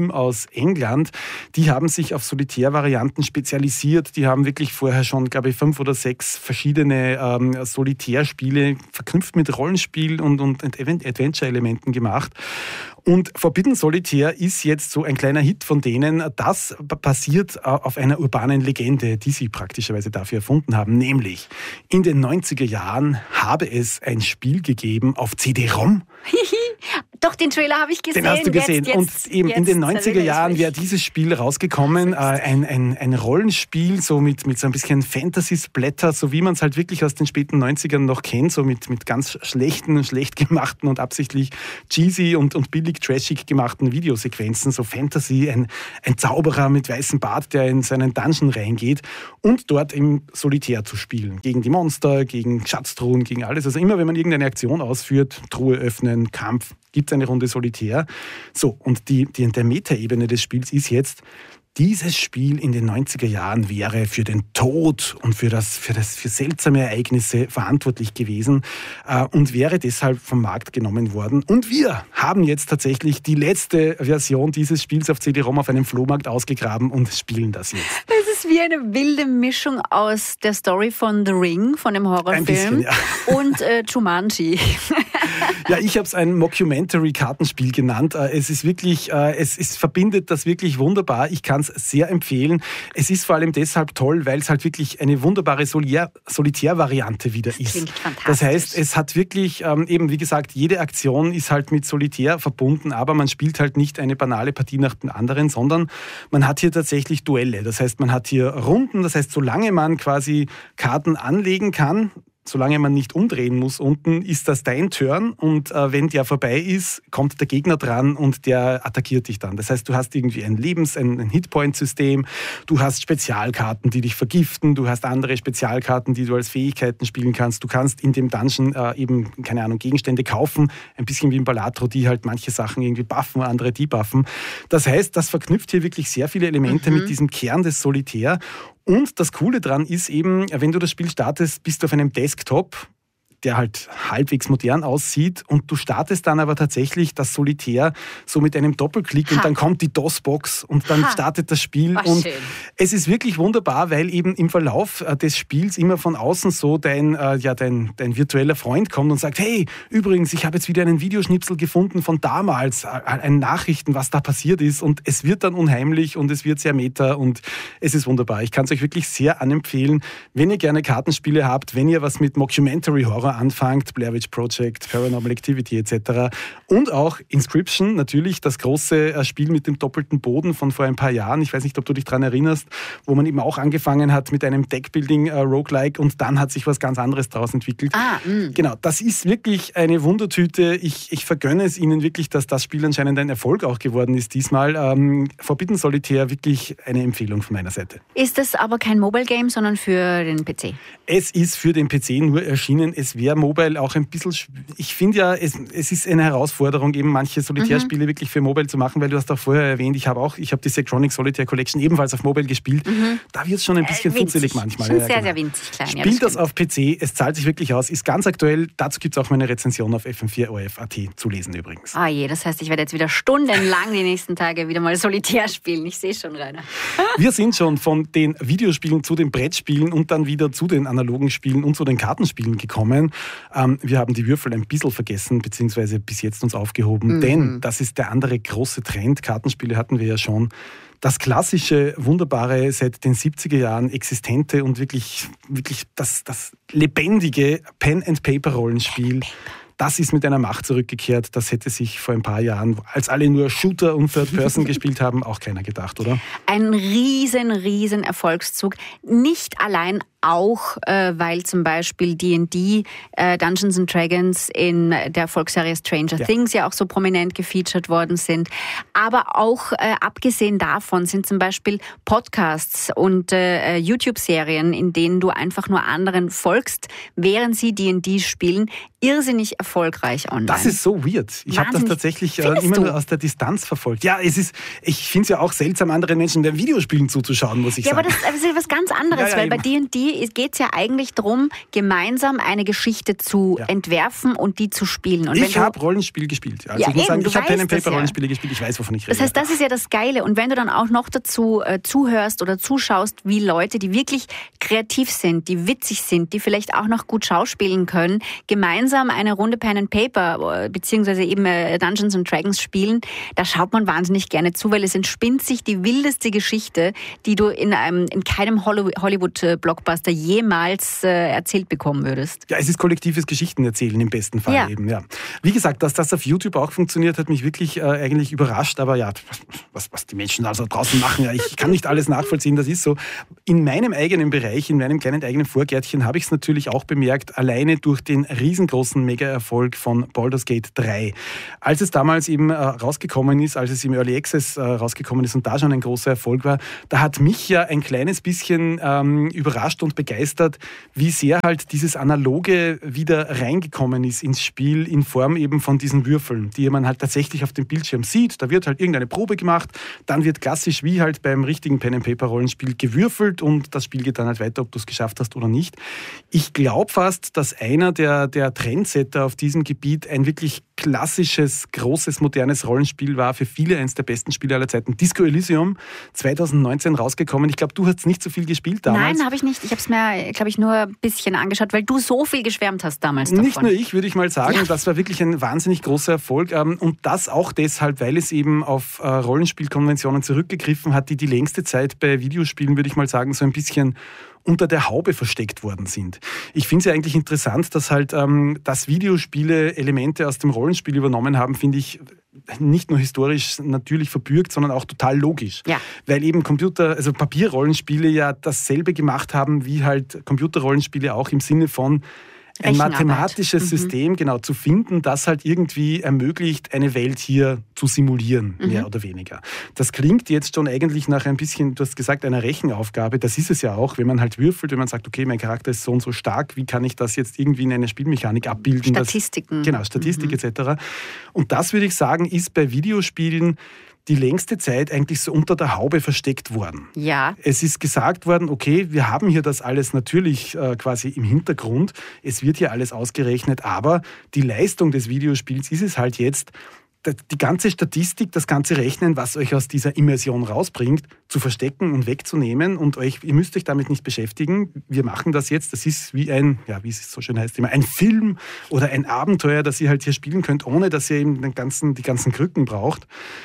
Team aus England, die haben sich auf Solitärvarianten spezialisiert. Die haben wirklich vorher schon, glaube ich, fünf oder sechs verschiedene ähm, Solitärspiele verknüpft mit Rollenspiel und, und Adventure-Elementen gemacht. Und Forbidden Solitaire ist jetzt so ein kleiner Hit von denen. Das basiert auf einer urbanen Legende, die sie praktischerweise dafür erfunden haben. Nämlich, in den neunziger Jahren habe es ein Spiel gegeben auf C D-ROM. Doch, den Trailer habe ich gesehen. Den hast du gesehen. Jetzt, und jetzt, eben jetzt in den neunziger Jahren wäre dieses Spiel rausgekommen. Äh, ein, ein, ein Rollenspiel, so mit, mit so ein bisschen Fantasy-Splatter, so wie man es halt wirklich aus den späten neunzigern noch kennt, so mit, mit ganz schlechten, schlecht gemachten und absichtlich cheesy und, und billig trashig gemachten Videosequenzen, so Fantasy, ein, ein Zauberer mit weißem Bart, der in seinen Dungeon reingeht und dort im Solitär zu spielen. Gegen die Monster, gegen Schatztruhen, gegen alles. Also immer, wenn man irgendeine Aktion ausführt, Truhe öffnen, Kampf, gibt es eine Runde Solitär. So, und die, die, der Metaebene des Spiels ist jetzt, dieses Spiel in den neunziger Jahren wäre für den Tod und für, das, für, das, für seltsame Ereignisse verantwortlich gewesen äh, und wäre deshalb vom Markt genommen worden. Und wir haben jetzt tatsächlich die letzte Version dieses Spiels auf C D-ROM auf einem Flohmarkt ausgegraben und spielen das jetzt. Das ist wie eine wilde Mischung aus der Story von The Ring, von dem Horrorfilm, ein bisschen, ja. und äh, Jumanji. Ja, ich habe es ein Mockumentary-Kartenspiel genannt. Es ist wirklich, es, es verbindet das wirklich wunderbar. Ich kann es sehr empfehlen. Es ist vor allem deshalb toll, weil es halt wirklich eine wunderbare Solitär-Variante wieder ist. Klingt fantastisch. Das heißt, es hat wirklich, eben wie gesagt, jede Aktion ist halt mit Solitär verbunden, aber man spielt halt nicht eine banale Partie nach den anderen, sondern man hat hier tatsächlich Duelle. Das heißt, man hat hier Runden. Das heißt, solange man quasi Karten anlegen kann, solange man nicht umdrehen muss unten, ist das dein Turn und äh, wenn der vorbei ist, kommt der Gegner dran und der attackiert dich dann. Das heißt, du hast irgendwie ein Lebens-, ein, ein Hitpoint-System, du hast Spezialkarten, die dich vergiften, du hast andere Spezialkarten, die du als Fähigkeiten spielen kannst. Du kannst in dem Dungeon äh, eben, keine Ahnung, Gegenstände kaufen, ein bisschen wie im Balatro, die halt manche Sachen irgendwie buffen, andere debuffen. Das heißt, das verknüpft hier wirklich sehr viele Elemente mhm. mit diesem Kern des Solitär. Und das Coole daran ist eben, wenn du das Spiel startest, bist du auf einem Desktop, der halt halbwegs modern aussieht und du startest dann aber tatsächlich das Solitär so mit einem Doppelklick ha. und dann kommt die DOS-Box und dann ha. startet das Spiel. Ach, und schön. Es ist wirklich wunderbar, weil eben im Verlauf des Spiels immer von außen so dein, äh, ja, dein, dein virtueller Freund kommt und sagt, hey, übrigens, ich habe jetzt wieder einen Videoschnipsel gefunden von damals, ein Nachrichten, was da passiert ist und es wird dann unheimlich und es wird sehr meta und es ist wunderbar. Ich kann es euch wirklich sehr anempfehlen, wenn ihr gerne Kartenspiele habt, wenn ihr was mit Mockumentary-Horror anfangt, Blair Witch Project, Paranormal Activity et cetera. Und auch Inscription, natürlich das große Spiel mit dem doppelten Boden von vor ein paar Jahren. Ich weiß nicht, ob du dich daran erinnerst, wo man eben auch angefangen hat mit einem Deckbuilding-Roguelike und dann hat sich was ganz anderes daraus entwickelt. Ah, mh. Genau, das ist wirklich eine Wundertüte. Ich, ich vergönne es Ihnen wirklich, dass das Spiel anscheinend ein Erfolg auch geworden ist diesmal. Ähm, Forbidden Solitaire, wirklich eine Empfehlung von meiner Seite. Ist das aber kein Mobile Game, sondern für den P C? Es ist für den P C nur erschienen. Es wäre Mobile auch ein bisschen, ich finde ja, es, es ist eine Herausforderung, eben manche Solitärspiele mhm. wirklich für Mobile zu machen, weil du hast auch vorher erwähnt, ich habe auch, ich habe die Sectronic Solitaire Collection ebenfalls auf Mobile gespielt. Mhm. Da wird es schon ein bisschen äh, futzelig manchmal. Schon ja, sehr, genau. sehr winzig klein. Spielt ja, das, das auf P C, es zahlt sich wirklich aus, ist ganz aktuell. Dazu gibt es auch meine Rezension auf F M vier O F Punkt A T zu lesen übrigens. Ah je, das heißt, ich werde jetzt wieder stundenlang die nächsten Tage wieder mal Solitär spielen. Ich sehe schon, Rainer. Wir sind schon von den Videospielen zu den Brettspielen und dann wieder zu den analogen Spielen und zu den Kartenspielen gekommen. Ähm, wir haben die Würfel ein bisschen vergessen, beziehungsweise bis jetzt uns aufgehoben, mhm. denn das ist der andere große Trend. Kartenspiele hatten wir ja schon. Das klassische, wunderbare, seit den siebziger Jahren existente und wirklich, wirklich das, das lebendige Pen-and-Paper-Rollenspiel. Das ist mit einer Macht zurückgekehrt. Das hätte sich vor ein paar Jahren, als alle nur Shooter und Third Person gespielt haben, auch keiner gedacht, oder? Ein riesen, riesen Erfolgszug. Nicht allein auch, äh, weil zum Beispiel D und D, äh, Dungeons and Dragons in der Erfolgsserie Stranger ja. Things ja auch so prominent gefeatured worden sind. Aber auch äh, abgesehen davon sind zum Beispiel Podcasts und äh, YouTube-Serien, in denen du einfach nur anderen folgst, während sie D und D spielen, irrsinnig erfolgreich online. Das ist so weird. Ich habe das tatsächlich äh, immer du? nur aus der Distanz verfolgt. Ja, es ist, ich finde es ja auch seltsam, anderen Menschen beim Videospielen zuzuschauen, muss ich ja, sagen. Ja, aber das ist was ganz anderes, ja, ja, weil eben. bei D und D Partie geht es ja eigentlich darum, gemeinsam eine Geschichte zu ja. entwerfen und die zu spielen. Und ich habe Rollenspiel gespielt. Also ja, ich muss eben, sagen, ich habe Pen and Paper ja. Rollenspiele gespielt. Ich weiß, wovon ich rede. Das heißt, das ist ja das Geile. Und wenn du dann auch noch dazu äh, zuhörst oder zuschaust, wie Leute, die wirklich kreativ sind, die witzig sind, die vielleicht auch noch gut schauspielen können, gemeinsam eine Runde Pen and Paper äh, beziehungsweise eben äh, Dungeons and Dragons spielen, da schaut man wahnsinnig gerne zu, weil es entspinnt sich die wildeste Geschichte, die du in einem in keinem Hollywood-Blockbuster jemals äh, erzählt bekommen würdest. Ja, es ist kollektives Geschichtenerzählen im besten Fall ja. eben. Ja. Wie gesagt, dass das auf YouTube auch funktioniert, hat mich wirklich äh, eigentlich überrascht. Aber ja, was, was die Menschen also draußen machen, ja, ich kann nicht alles nachvollziehen, das ist so. In meinem eigenen Bereich, in meinem kleinen eigenen Vorgärtchen habe ich es natürlich auch bemerkt, alleine durch den riesengroßen Mega-Erfolg von Baldur's Gate drei. Als es damals eben äh, rausgekommen ist, als es im Early Access äh, rausgekommen ist und da schon ein großer Erfolg war, da hat mich ja ein kleines bisschen ähm, überrascht und begeistert, wie sehr halt dieses Analoge wieder reingekommen ist ins Spiel in Form eben von diesen Würfeln, die man halt tatsächlich auf dem Bildschirm sieht. Da wird halt irgendeine Probe gemacht, dann wird klassisch wie halt beim richtigen Pen-and-Paper-Rollenspiel gewürfelt und das Spiel geht dann halt weiter, ob du es geschafft hast oder nicht. Ich glaube fast, dass einer der, der Trendsetter auf diesem Gebiet ein wirklich klassisches, großes, modernes Rollenspiel war, für viele eines der besten Spiele aller Zeiten. Disco Elysium, zwanzig neunzehn rausgekommen. Ich glaube, du hast nicht so viel gespielt damals. Nein, habe ich nicht. Ich habe es mir, glaube ich, nur ein bisschen angeschaut, weil du so viel geschwärmt hast damals davon. Nicht nur ich, würde ich mal sagen. Ja. Das war wirklich ein wahnsinnig großer Erfolg. Und das auch deshalb, weil es eben auf Rollenspielkonventionen zurückgegriffen hat, die die längste Zeit bei Videospielen, würde ich mal sagen, so ein bisschen unter der Haube versteckt worden sind. Ich finde es ja eigentlich interessant, dass halt, ähm, dass Videospiele Elemente aus dem Rollenspiel übernommen haben, finde ich nicht nur historisch natürlich verbürgt, sondern auch total logisch. Ja. Weil eben Computer, also Papierrollenspiele ja dasselbe gemacht haben, wie halt Computerrollenspiele auch im Sinne von ein mathematisches mhm. System genau zu finden, das halt irgendwie ermöglicht, eine Welt hier zu simulieren, mhm. mehr oder weniger. Das klingt jetzt schon eigentlich nach ein bisschen, du hast gesagt, einer Rechenaufgabe. Das ist es ja auch, wenn man halt würfelt, wenn man sagt, okay, mein Charakter ist so und so stark, wie kann ich das jetzt irgendwie in eine Spielmechanik abbilden? Statistiken. Das, genau, Statistik mhm. et cetera. Und das, würde ich sagen, ist bei Videospielen die längste Zeit eigentlich so unter der Haube versteckt worden. Ja. Es ist gesagt worden, okay, wir haben hier das alles natürlich äh, quasi im Hintergrund. Es wird hier alles ausgerechnet, aber die Leistung des Videospiels ist es halt jetzt, die ganze Statistik, das ganze Rechnen, was euch aus dieser Immersion rausbringt, zu verstecken und wegzunehmen und euch, ihr müsst euch damit nicht beschäftigen. Wir machen das jetzt. Das ist wie ein, ja, wie es so schön heißt, immer ein Film oder ein Abenteuer, das ihr halt hier spielen könnt, ohne dass ihr eben den ganzen, die ganzen Krücken braucht.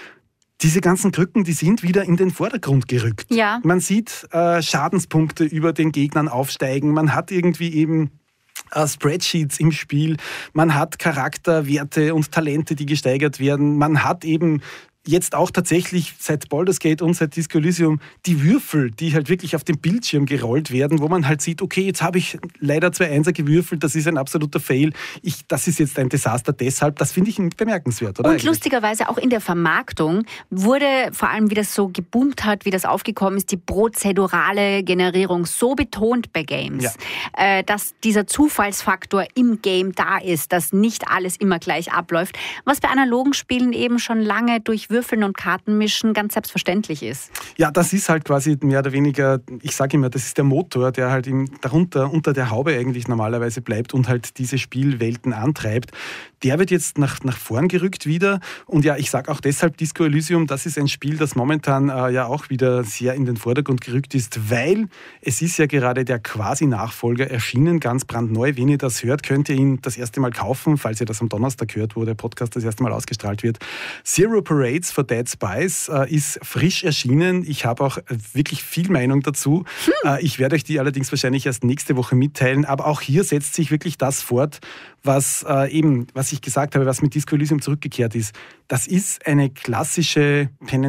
Diese ganzen Krücken, die sind wieder in den Vordergrund gerückt. Ja. Man sieht äh, Schadenspunkte über den Gegnern aufsteigen. Man hat irgendwie eben äh, Spreadsheets im Spiel. Man hat Charakterwerte und Talente, die gesteigert werden. Man hat eben jetzt auch tatsächlich seit Baldur's Gate und seit Disco Elysium die Würfel, die halt wirklich auf dem Bildschirm gerollt werden, wo man halt sieht, okay, jetzt habe ich leider zwei Einser gewürfelt, das ist ein absoluter Fail, ich, das ist jetzt ein Desaster deshalb, das finde ich bemerkenswert, oder? Und eigentlich? Lustigerweise auch in der Vermarktung wurde vor allem, wie das so geboomt hat, wie das aufgekommen ist, die prozedurale Generierung so betont bei Games, ja. äh, dass dieser Zufallsfaktor im Game da ist, dass nicht alles immer gleich abläuft, was bei analogen Spielen eben schon lange durch Würfeln und Karten mischen ganz selbstverständlich ist. Ja, das ist halt quasi mehr oder weniger, ich sage immer, das ist der Motor, der halt im, darunter, unter der Haube eigentlich normalerweise bleibt und halt diese Spielwelten antreibt. Der wird jetzt nach, nach vorn gerückt wieder und ja, ich sage auch deshalb Disco Elysium, das ist ein Spiel, das momentan äh, ja auch wieder sehr in den Vordergrund gerückt ist, weil es ist ja gerade der Quasi-Nachfolger erschienen, ganz brandneu. Wenn ihr das hört, könnt ihr ihn das erste Mal kaufen, falls ihr das am Donnerstag hört, wo der Podcast das erste Mal ausgestrahlt wird. Zero Parades for Dead Spies äh, ist frisch erschienen. Ich habe auch wirklich viel Meinung dazu. Hm. Äh, ich werde euch die allerdings wahrscheinlich erst nächste Woche mitteilen. Aber auch hier setzt sich wirklich das fort, was äh, eben, was ich gesagt habe, was mit Disco Elysium zurückgekehrt ist. Das ist eine klassische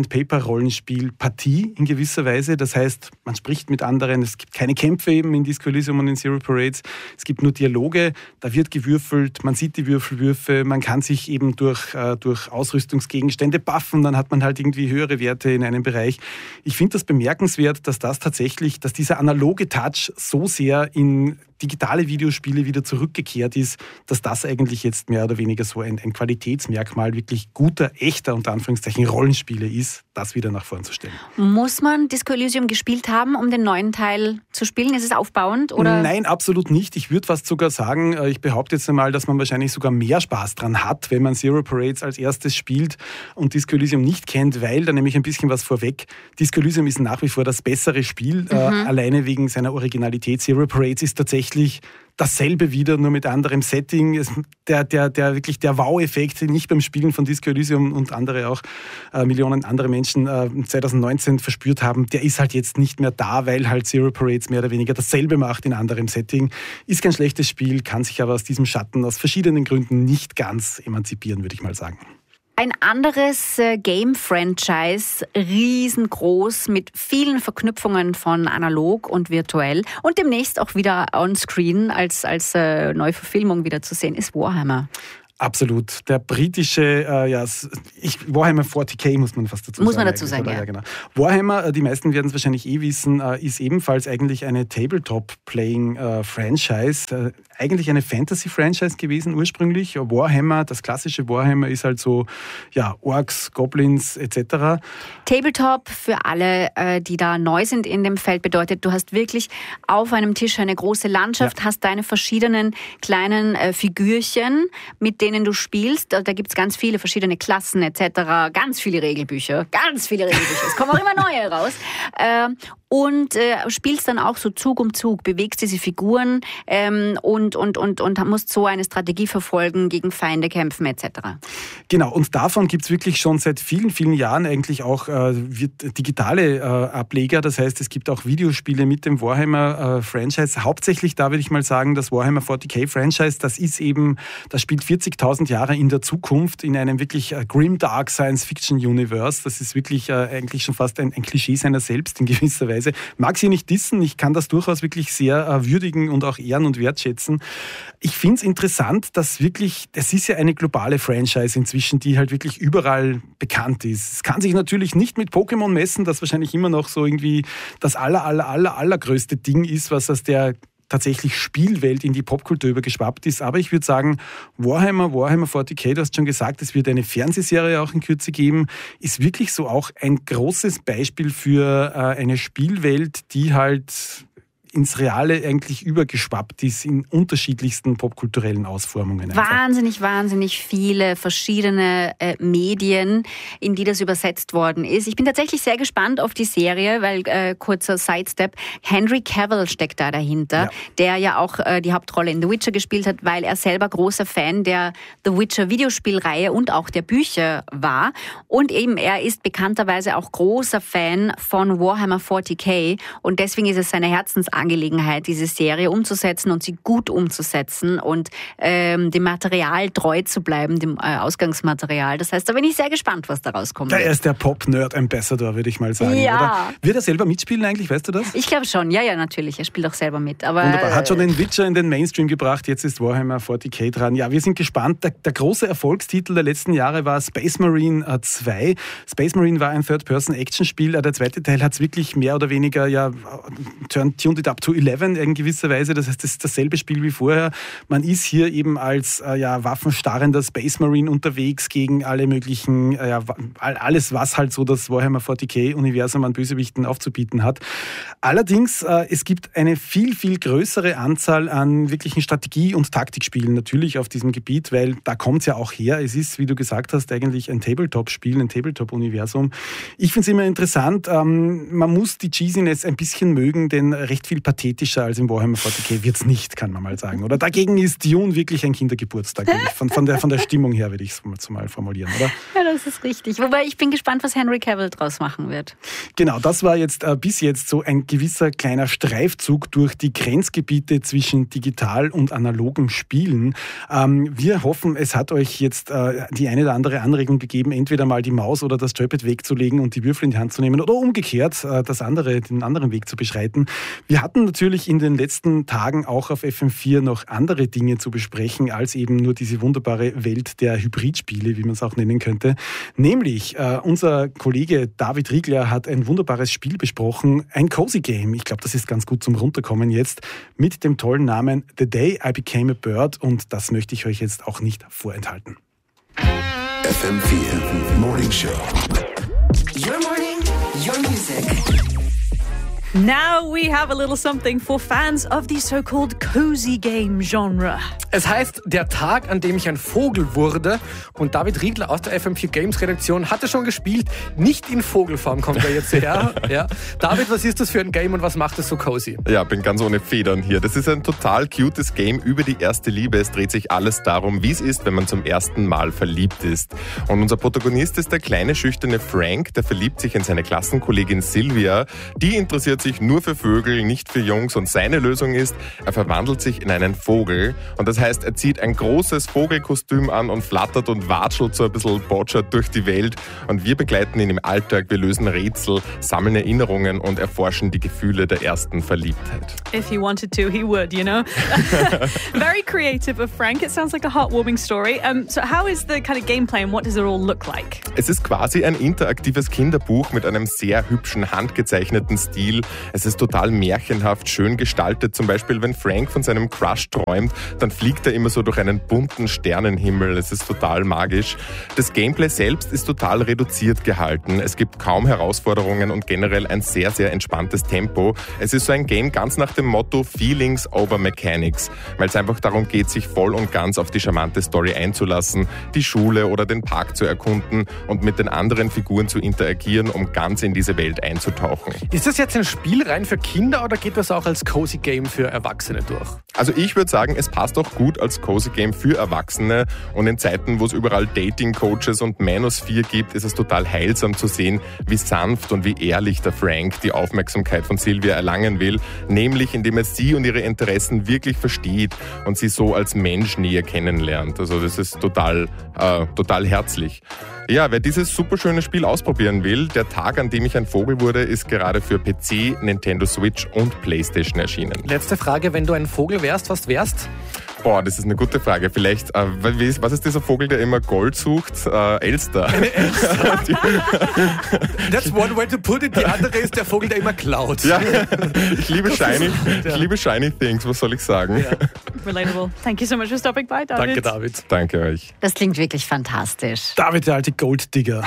Pen-and-Paper-Rollenspiel-Partie in gewisser Weise. Das heißt, man spricht mit anderen. Es gibt keine Kämpfe eben in Disco Elysium und in Zero Parades. Es gibt nur Dialoge. Da wird gewürfelt. Man sieht die Würfelwürfe. Man kann sich eben durch, äh, durch Ausrüstungsgegenstände buffen. Dann hat man halt irgendwie höhere Werte in einem Bereich. Ich finde das bemerkenswert, dass das tatsächlich, dass dieser analoge Touch so sehr in digitale Videospiele wieder zurückgekehrt ist, dass das eigentlich jetzt mehr oder weniger so ein, ein Qualitätsmerkmal wirklich guter, echter, unter Anführungszeichen, Rollenspiele ist, das wieder nach vorn zu stellen. Muss man Disco Elysium gespielt haben, um den neuen Teil zu spielen? Ist es aufbauend? Oder? Nein, absolut nicht. Ich würde fast sogar sagen, ich behaupte jetzt einmal, dass man wahrscheinlich sogar mehr Spaß dran hat, wenn man Zero Parades als erstes spielt und Disco Elysium nicht kennt, weil, da nehme ich ein bisschen was vorweg, Disco Elysium ist nach wie vor das bessere Spiel, mhm. äh, alleine wegen seiner Originalität. Zero Parades ist tatsächlich dasselbe wieder, nur mit anderem Setting. Es, der, der, der, wirklich der Wow-Effekt, den ich beim Spielen von Disco Elysium und andere auch, äh, Millionen andere Menschen äh, zwanzig neunzehn verspürt haben, der ist halt jetzt nicht mehr da, weil halt Zero Parades mehr oder weniger dasselbe macht in anderem Setting. Ist kein schlechtes Spiel, kann sich aber aus diesem Schatten aus verschiedenen Gründen nicht ganz emanzipieren, würde ich mal sagen. Ein anderes äh, Game-Franchise, riesengroß, mit vielen Verknüpfungen von analog und virtuell und demnächst auch wieder on-screen als, als äh, Neuverfilmung wieder zu sehen, ist Warhammer. Absolut. Der britische, äh, ja, ich, Warhammer vierzig K muss man fast dazu muss sagen. Muss man dazu sagen, ja. ja. ja genau. Warhammer, die meisten werden es wahrscheinlich eh wissen, äh, ist ebenfalls eigentlich eine Tabletop-Playing-Franchise. Äh, eigentlich eine Fantasy-Franchise gewesen ursprünglich. Warhammer, das klassische Warhammer ist halt so, ja, Orks, Goblins et cetera. Tabletop, für alle, äh, die da neu sind in dem Feld, bedeutet, du hast wirklich auf einem Tisch eine große Landschaft, ja. hast deine verschiedenen kleinen äh, Figürchen, mit denen du spielst. Da gibt es ganz viele verschiedene Klassen et cetera. Ganz viele Regelbücher, ganz viele Regelbücher. Es kommen auch immer neue raus. Äh, und äh, spielst dann auch so Zug um Zug, bewegst diese Figuren ähm, und, und, und, und musst so eine Strategie verfolgen, gegen Feinde kämpfen et cetera. Genau, und davon gibt es wirklich schon seit vielen, vielen Jahren eigentlich auch äh, digitale äh, Ableger. Das heißt, es gibt auch Videospiele mit dem Warhammer-Franchise. Äh, Hauptsächlich, da würde ich mal sagen, das Warhammer vierzig K-Franchise, das ist eben, das spielt vierzigtausend Jahre in der Zukunft in einem wirklich äh, grimdark Science-Fiction-Universe. Das ist wirklich äh, eigentlich schon fast ein, ein Klischee seiner selbst in gewisser Weise. Mag sie nicht dissen, ich kann das durchaus wirklich sehr äh, würdigen und auch ehren und wertschätzen. Ich finde es interessant, dass wirklich, es ist ja eine globale Franchise inzwischen, die halt wirklich überall bekannt ist. Es kann sich natürlich nicht mit Pokémon messen, das wahrscheinlich immer noch so irgendwie das aller, aller, aller, allergrößte Ding ist, was aus der tatsächlich Spielwelt in die Popkultur übergeschwappt ist. Aber ich würde sagen, Warhammer, Warhammer vierzig K, du hast schon gesagt, es wird eine Fernsehserie auch in Kürze geben, ist wirklich so auch ein großes Beispiel für äh, eine Spielwelt, die halt ins Reale eigentlich übergeschwappt ist in unterschiedlichsten popkulturellen Ausformungen. Einfach. Wahnsinnig, wahnsinnig viele verschiedene äh, Medien, in die das übersetzt worden ist. Ich bin tatsächlich sehr gespannt auf die Serie, weil, äh, kurzer Sidestep, Henry Cavill steckt da dahinter, ja. der ja auch äh, die Hauptrolle in The Witcher gespielt hat, weil er selber großer Fan der The Witcher Videospielreihe und auch der Bücher war. Und eben, er ist bekannterweise auch großer Fan von Warhammer vierzig K und deswegen ist es seine Herzensangelegenheit, Angelegenheit, diese Serie umzusetzen und sie gut umzusetzen und ähm, dem Material treu zu bleiben, dem äh, Ausgangsmaterial. Das heißt, da bin ich sehr gespannt, was daraus kommt. Er ist der Pop-Nerd-Ambassador, würde ich mal sagen. Ja. Oder? Wird er selber mitspielen eigentlich, weißt du das? Ich glaube schon, ja, ja, natürlich. Er spielt auch selber mit. Aber wunderbar. Hat schon den Witcher in den Mainstream gebracht, jetzt ist Warhammer vierzig K dran. Ja, wir sind gespannt. Der, der große Erfolgstitel der letzten Jahre war Space Marine zwei. Space Marine war ein Third-Person-Action-Spiel. Der zweite Teil hat es wirklich mehr oder weniger ja, tuned it up to elf in gewisser Weise. Das heißt, das ist dasselbe Spiel wie vorher. Man ist hier eben als äh, ja, waffenstarrender Space Marine unterwegs gegen alle möglichen, äh, ja, alles, was halt so das Warhammer vierzig K-Universum an Bösewichten aufzubieten hat. Allerdings, äh, es gibt eine viel, viel größere Anzahl an wirklichen Strategie- und Taktikspielen natürlich auf diesem Gebiet, weil da kommt es ja auch her. Es ist, wie du gesagt hast, eigentlich ein Tabletop-Spiel, ein Tabletop-Universum. Ich finde es immer interessant, ähm, man muss die Cheesiness ein bisschen mögen, denn recht viel pathetischer als im Warhammer vierzig K wird es nicht, kann man mal sagen. Oder dagegen ist Dune wirklich ein Kindergeburtstag, von, von, der, von der Stimmung her würde ich es mal formulieren, oder? Ja, das ist richtig. Wobei ich bin gespannt, was Henry Cavill draus machen wird. Genau, das war jetzt äh, bis jetzt so ein gewisser kleiner Streifzug durch die Grenzgebiete zwischen digital und analogem Spielen. Ähm, wir hoffen, es hat euch jetzt äh, die eine oder andere Anregung gegeben, entweder mal die Maus oder das Joypad wegzulegen und die Würfel in die Hand zu nehmen oder umgekehrt äh, das andere, den anderen Weg zu beschreiten. Wir hatten hatten natürlich in den letzten Tagen auch auf F M vier noch andere Dinge zu besprechen, als eben nur diese wunderbare Welt der Hybridspiele, wie man es auch nennen könnte. Nämlich, äh, unser Kollege David Riegler hat ein wunderbares Spiel besprochen, ein Cozy Game. Ich glaube, das ist ganz gut zum Runterkommen jetzt, mit dem tollen Namen The Day I Became a Bird, und das möchte ich euch jetzt auch nicht vorenthalten. F M vier Morning Show. Your morning, your music. Now we have a little something for fans of the so-called cozy game genre. Es heißt, der Tag, an dem ich ein Vogel wurde. Und David Riegler aus der F M vier Games Redaktion hatte schon gespielt. Nicht in Vogelform kommt er jetzt her. Ja. David, was ist das für ein Game und was macht es so cozy? Ja, bin ganz ohne Federn hier. Das ist ein total cutes Game über die erste Liebe. Es dreht sich alles darum, wie es ist, wenn man zum ersten Mal verliebt ist. Und unser Protagonist ist der kleine, schüchterne Frank. Der verliebt sich in seine Klassenkollegin Sylvia. Die interessiert sich nur für Vögel, nicht für Jungs. Und seine Lösung ist, er verwandelt sich in einen Vogel. Und das heißt, er zieht ein großes Vogelkostüm an und flattert und watschelt so ein bisschen botschert durch die Welt. Und wir begleiten ihn im Alltag. Wir lösen Rätsel, sammeln Erinnerungen und erforschen die Gefühle der ersten Verliebtheit. If he wanted to, he would, you know. Very creative of Frank. It sounds like a heartwarming story. Um, so how is the kind of gameplay and what does it all look like? Es ist quasi ein interaktives Kinderbuch mit einem sehr hübschen, handgezeichneten Stil. Es ist total märchenhaft, schön gestaltet. Zum Beispiel, wenn Frank von seinem Crush träumt, dann fliegt er immer so durch einen bunten Sternenhimmel. Es ist total magisch. Das Gameplay selbst ist total reduziert gehalten. Es gibt kaum Herausforderungen und generell ein sehr, sehr entspanntes Tempo. Es ist so ein Game ganz nach dem Motto Feelings over Mechanics, weil es einfach darum geht, sich voll und ganz auf die charmante Story einzulassen, die Schule oder den Park zu erkunden und mit den anderen Figuren zu interagieren, um ganz in diese Welt einzutauchen. Ist das jetzt ein Spiel rein für Kinder oder geht das auch als Cozy Game für Erwachsene durch? Also ich würde sagen, es passt auch gut als Cozy Game für Erwachsene, und in Zeiten, wo es überall Dating-Coaches und Manosphere gibt, ist es total heilsam zu sehen, wie sanft und wie ehrlich der Frank die Aufmerksamkeit von Sylvia erlangen will, nämlich indem er sie und ihre Interessen wirklich versteht und sie so als Mensch näher kennenlernt. Also das ist total, äh, total herzlich. Ja, wer dieses superschöne Spiel ausprobieren will, der Tag, an dem ich ein Vogel wurde, ist gerade für P C, Nintendo Switch und PlayStation erschienen. Letzte Frage, wenn du ein Vogel wärst, was wärst? Boah, das ist eine gute Frage. Vielleicht, äh, was ist dieser Vogel, der immer Gold sucht? Äh, Elster. Eine Elster? That's one way to put it. Die andere ist der Vogel, der immer klaut. Ja, ich liebe shiny, ich liebe shiny things, was soll ich sagen? Ja. Relatable. Thank you so much for stopping by, David. Danke, David. Danke euch. Das klingt wirklich fantastisch. David, der alte Golddigger.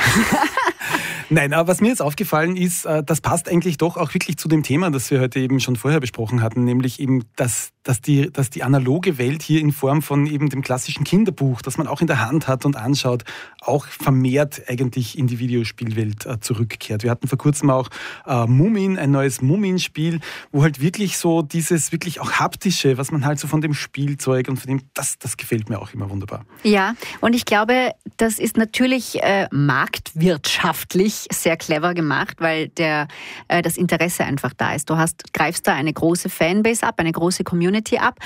Nein, aber was mir jetzt aufgefallen ist, das passt eigentlich doch auch wirklich zu dem Thema, das wir heute eben schon vorher besprochen hatten, nämlich eben, dass, dass, die, dass die analoge Welt hier in Form von eben dem klassischen Kinderbuch, das man auch in der Hand hat und anschaut, auch vermehrt eigentlich in die Videospielwelt zurückkehrt. Wir hatten vor kurzem auch äh, Moomin, ein neues Moomin-Spiel, wo halt wirklich so dieses wirklich auch haptische, was man halt so von dem Spielzeug und von dem, das, das gefällt mir auch immer wunderbar. Ja, und ich glaube, das ist natürlich äh, marktwirtschaftlich sehr clever gemacht, weil der, äh, das Interesse einfach da ist. Du hast, greifst da eine große Fanbase ab, eine große Community ab.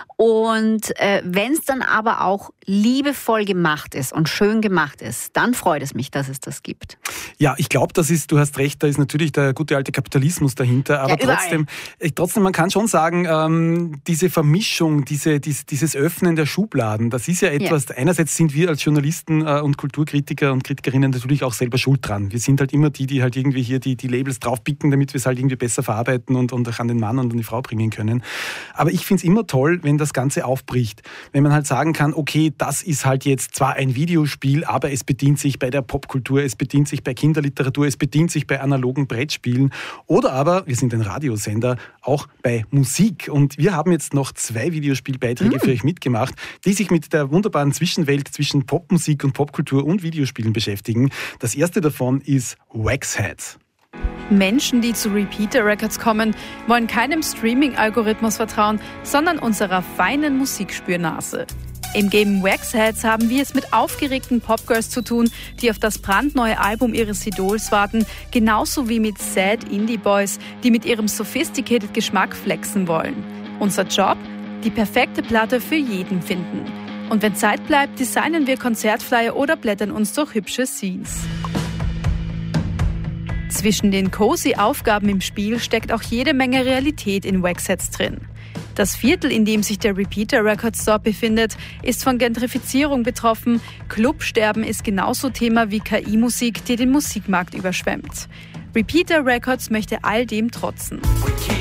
Und äh, wenn es dann aber auch liebevoll gemacht ist und schön gemacht ist, dann freut es mich, dass es das gibt. Ja, ich glaube, das ist, du hast recht, da ist natürlich der gute alte Kapitalismus dahinter, aber ja, trotzdem, trotzdem, man kann schon sagen, ähm, diese Vermischung, diese, dies, dieses Öffnen der Schubladen, das ist ja etwas, ja. Einerseits sind wir als Journalisten äh, und Kulturkritiker und Kritikerinnen natürlich auch selber schuld dran. Wir sind halt immer die, die halt irgendwie hier die, die Labels draufpicken, damit wir es halt irgendwie besser verarbeiten und, und auch an den Mann und an die Frau bringen können. Aber ich finde es immer toll, wenn das Ganze aufbricht. Wenn man halt sagen kann, okay, das ist halt jetzt zwar ein Videospiel, aber es bedient sich bei der Popkultur, es bedient sich bei Kinderliteratur, es bedient sich bei analogen Brettspielen oder aber, wir sind ein Radiosender, auch bei Musik. Und wir haben jetzt noch zwei Videospielbeiträge mhm. für euch mitgemacht, die sich mit der wunderbaren Zwischenwelt zwischen Popmusik und Popkultur und Videospielen beschäftigen. Das erste davon ist Waxhead. Menschen, die zu Repeater Records kommen, wollen keinem Streaming-Algorithmus vertrauen, sondern unserer feinen Musikspürnase. Im Game Waxheads haben wir es mit aufgeregten Popgirls zu tun, die auf das brandneue Album ihres Idols warten, genauso wie mit Sad Indie Boys, die mit ihrem sophisticated Geschmack flexen wollen. Unser Job? Die perfekte Platte für jeden finden. Und wenn Zeit bleibt, designen wir Konzertflyer oder blättern uns durch hübsche Scenes. Zwischen den cozy Aufgaben im Spiel steckt auch jede Menge Realität in Waxheads drin. Das Viertel, in dem sich der Repeater Records Store befindet, ist von Gentrifizierung betroffen. Clubsterben ist genauso Thema wie K I-Musik, die den Musikmarkt überschwemmt. Repeater Records möchte all dem trotzen. We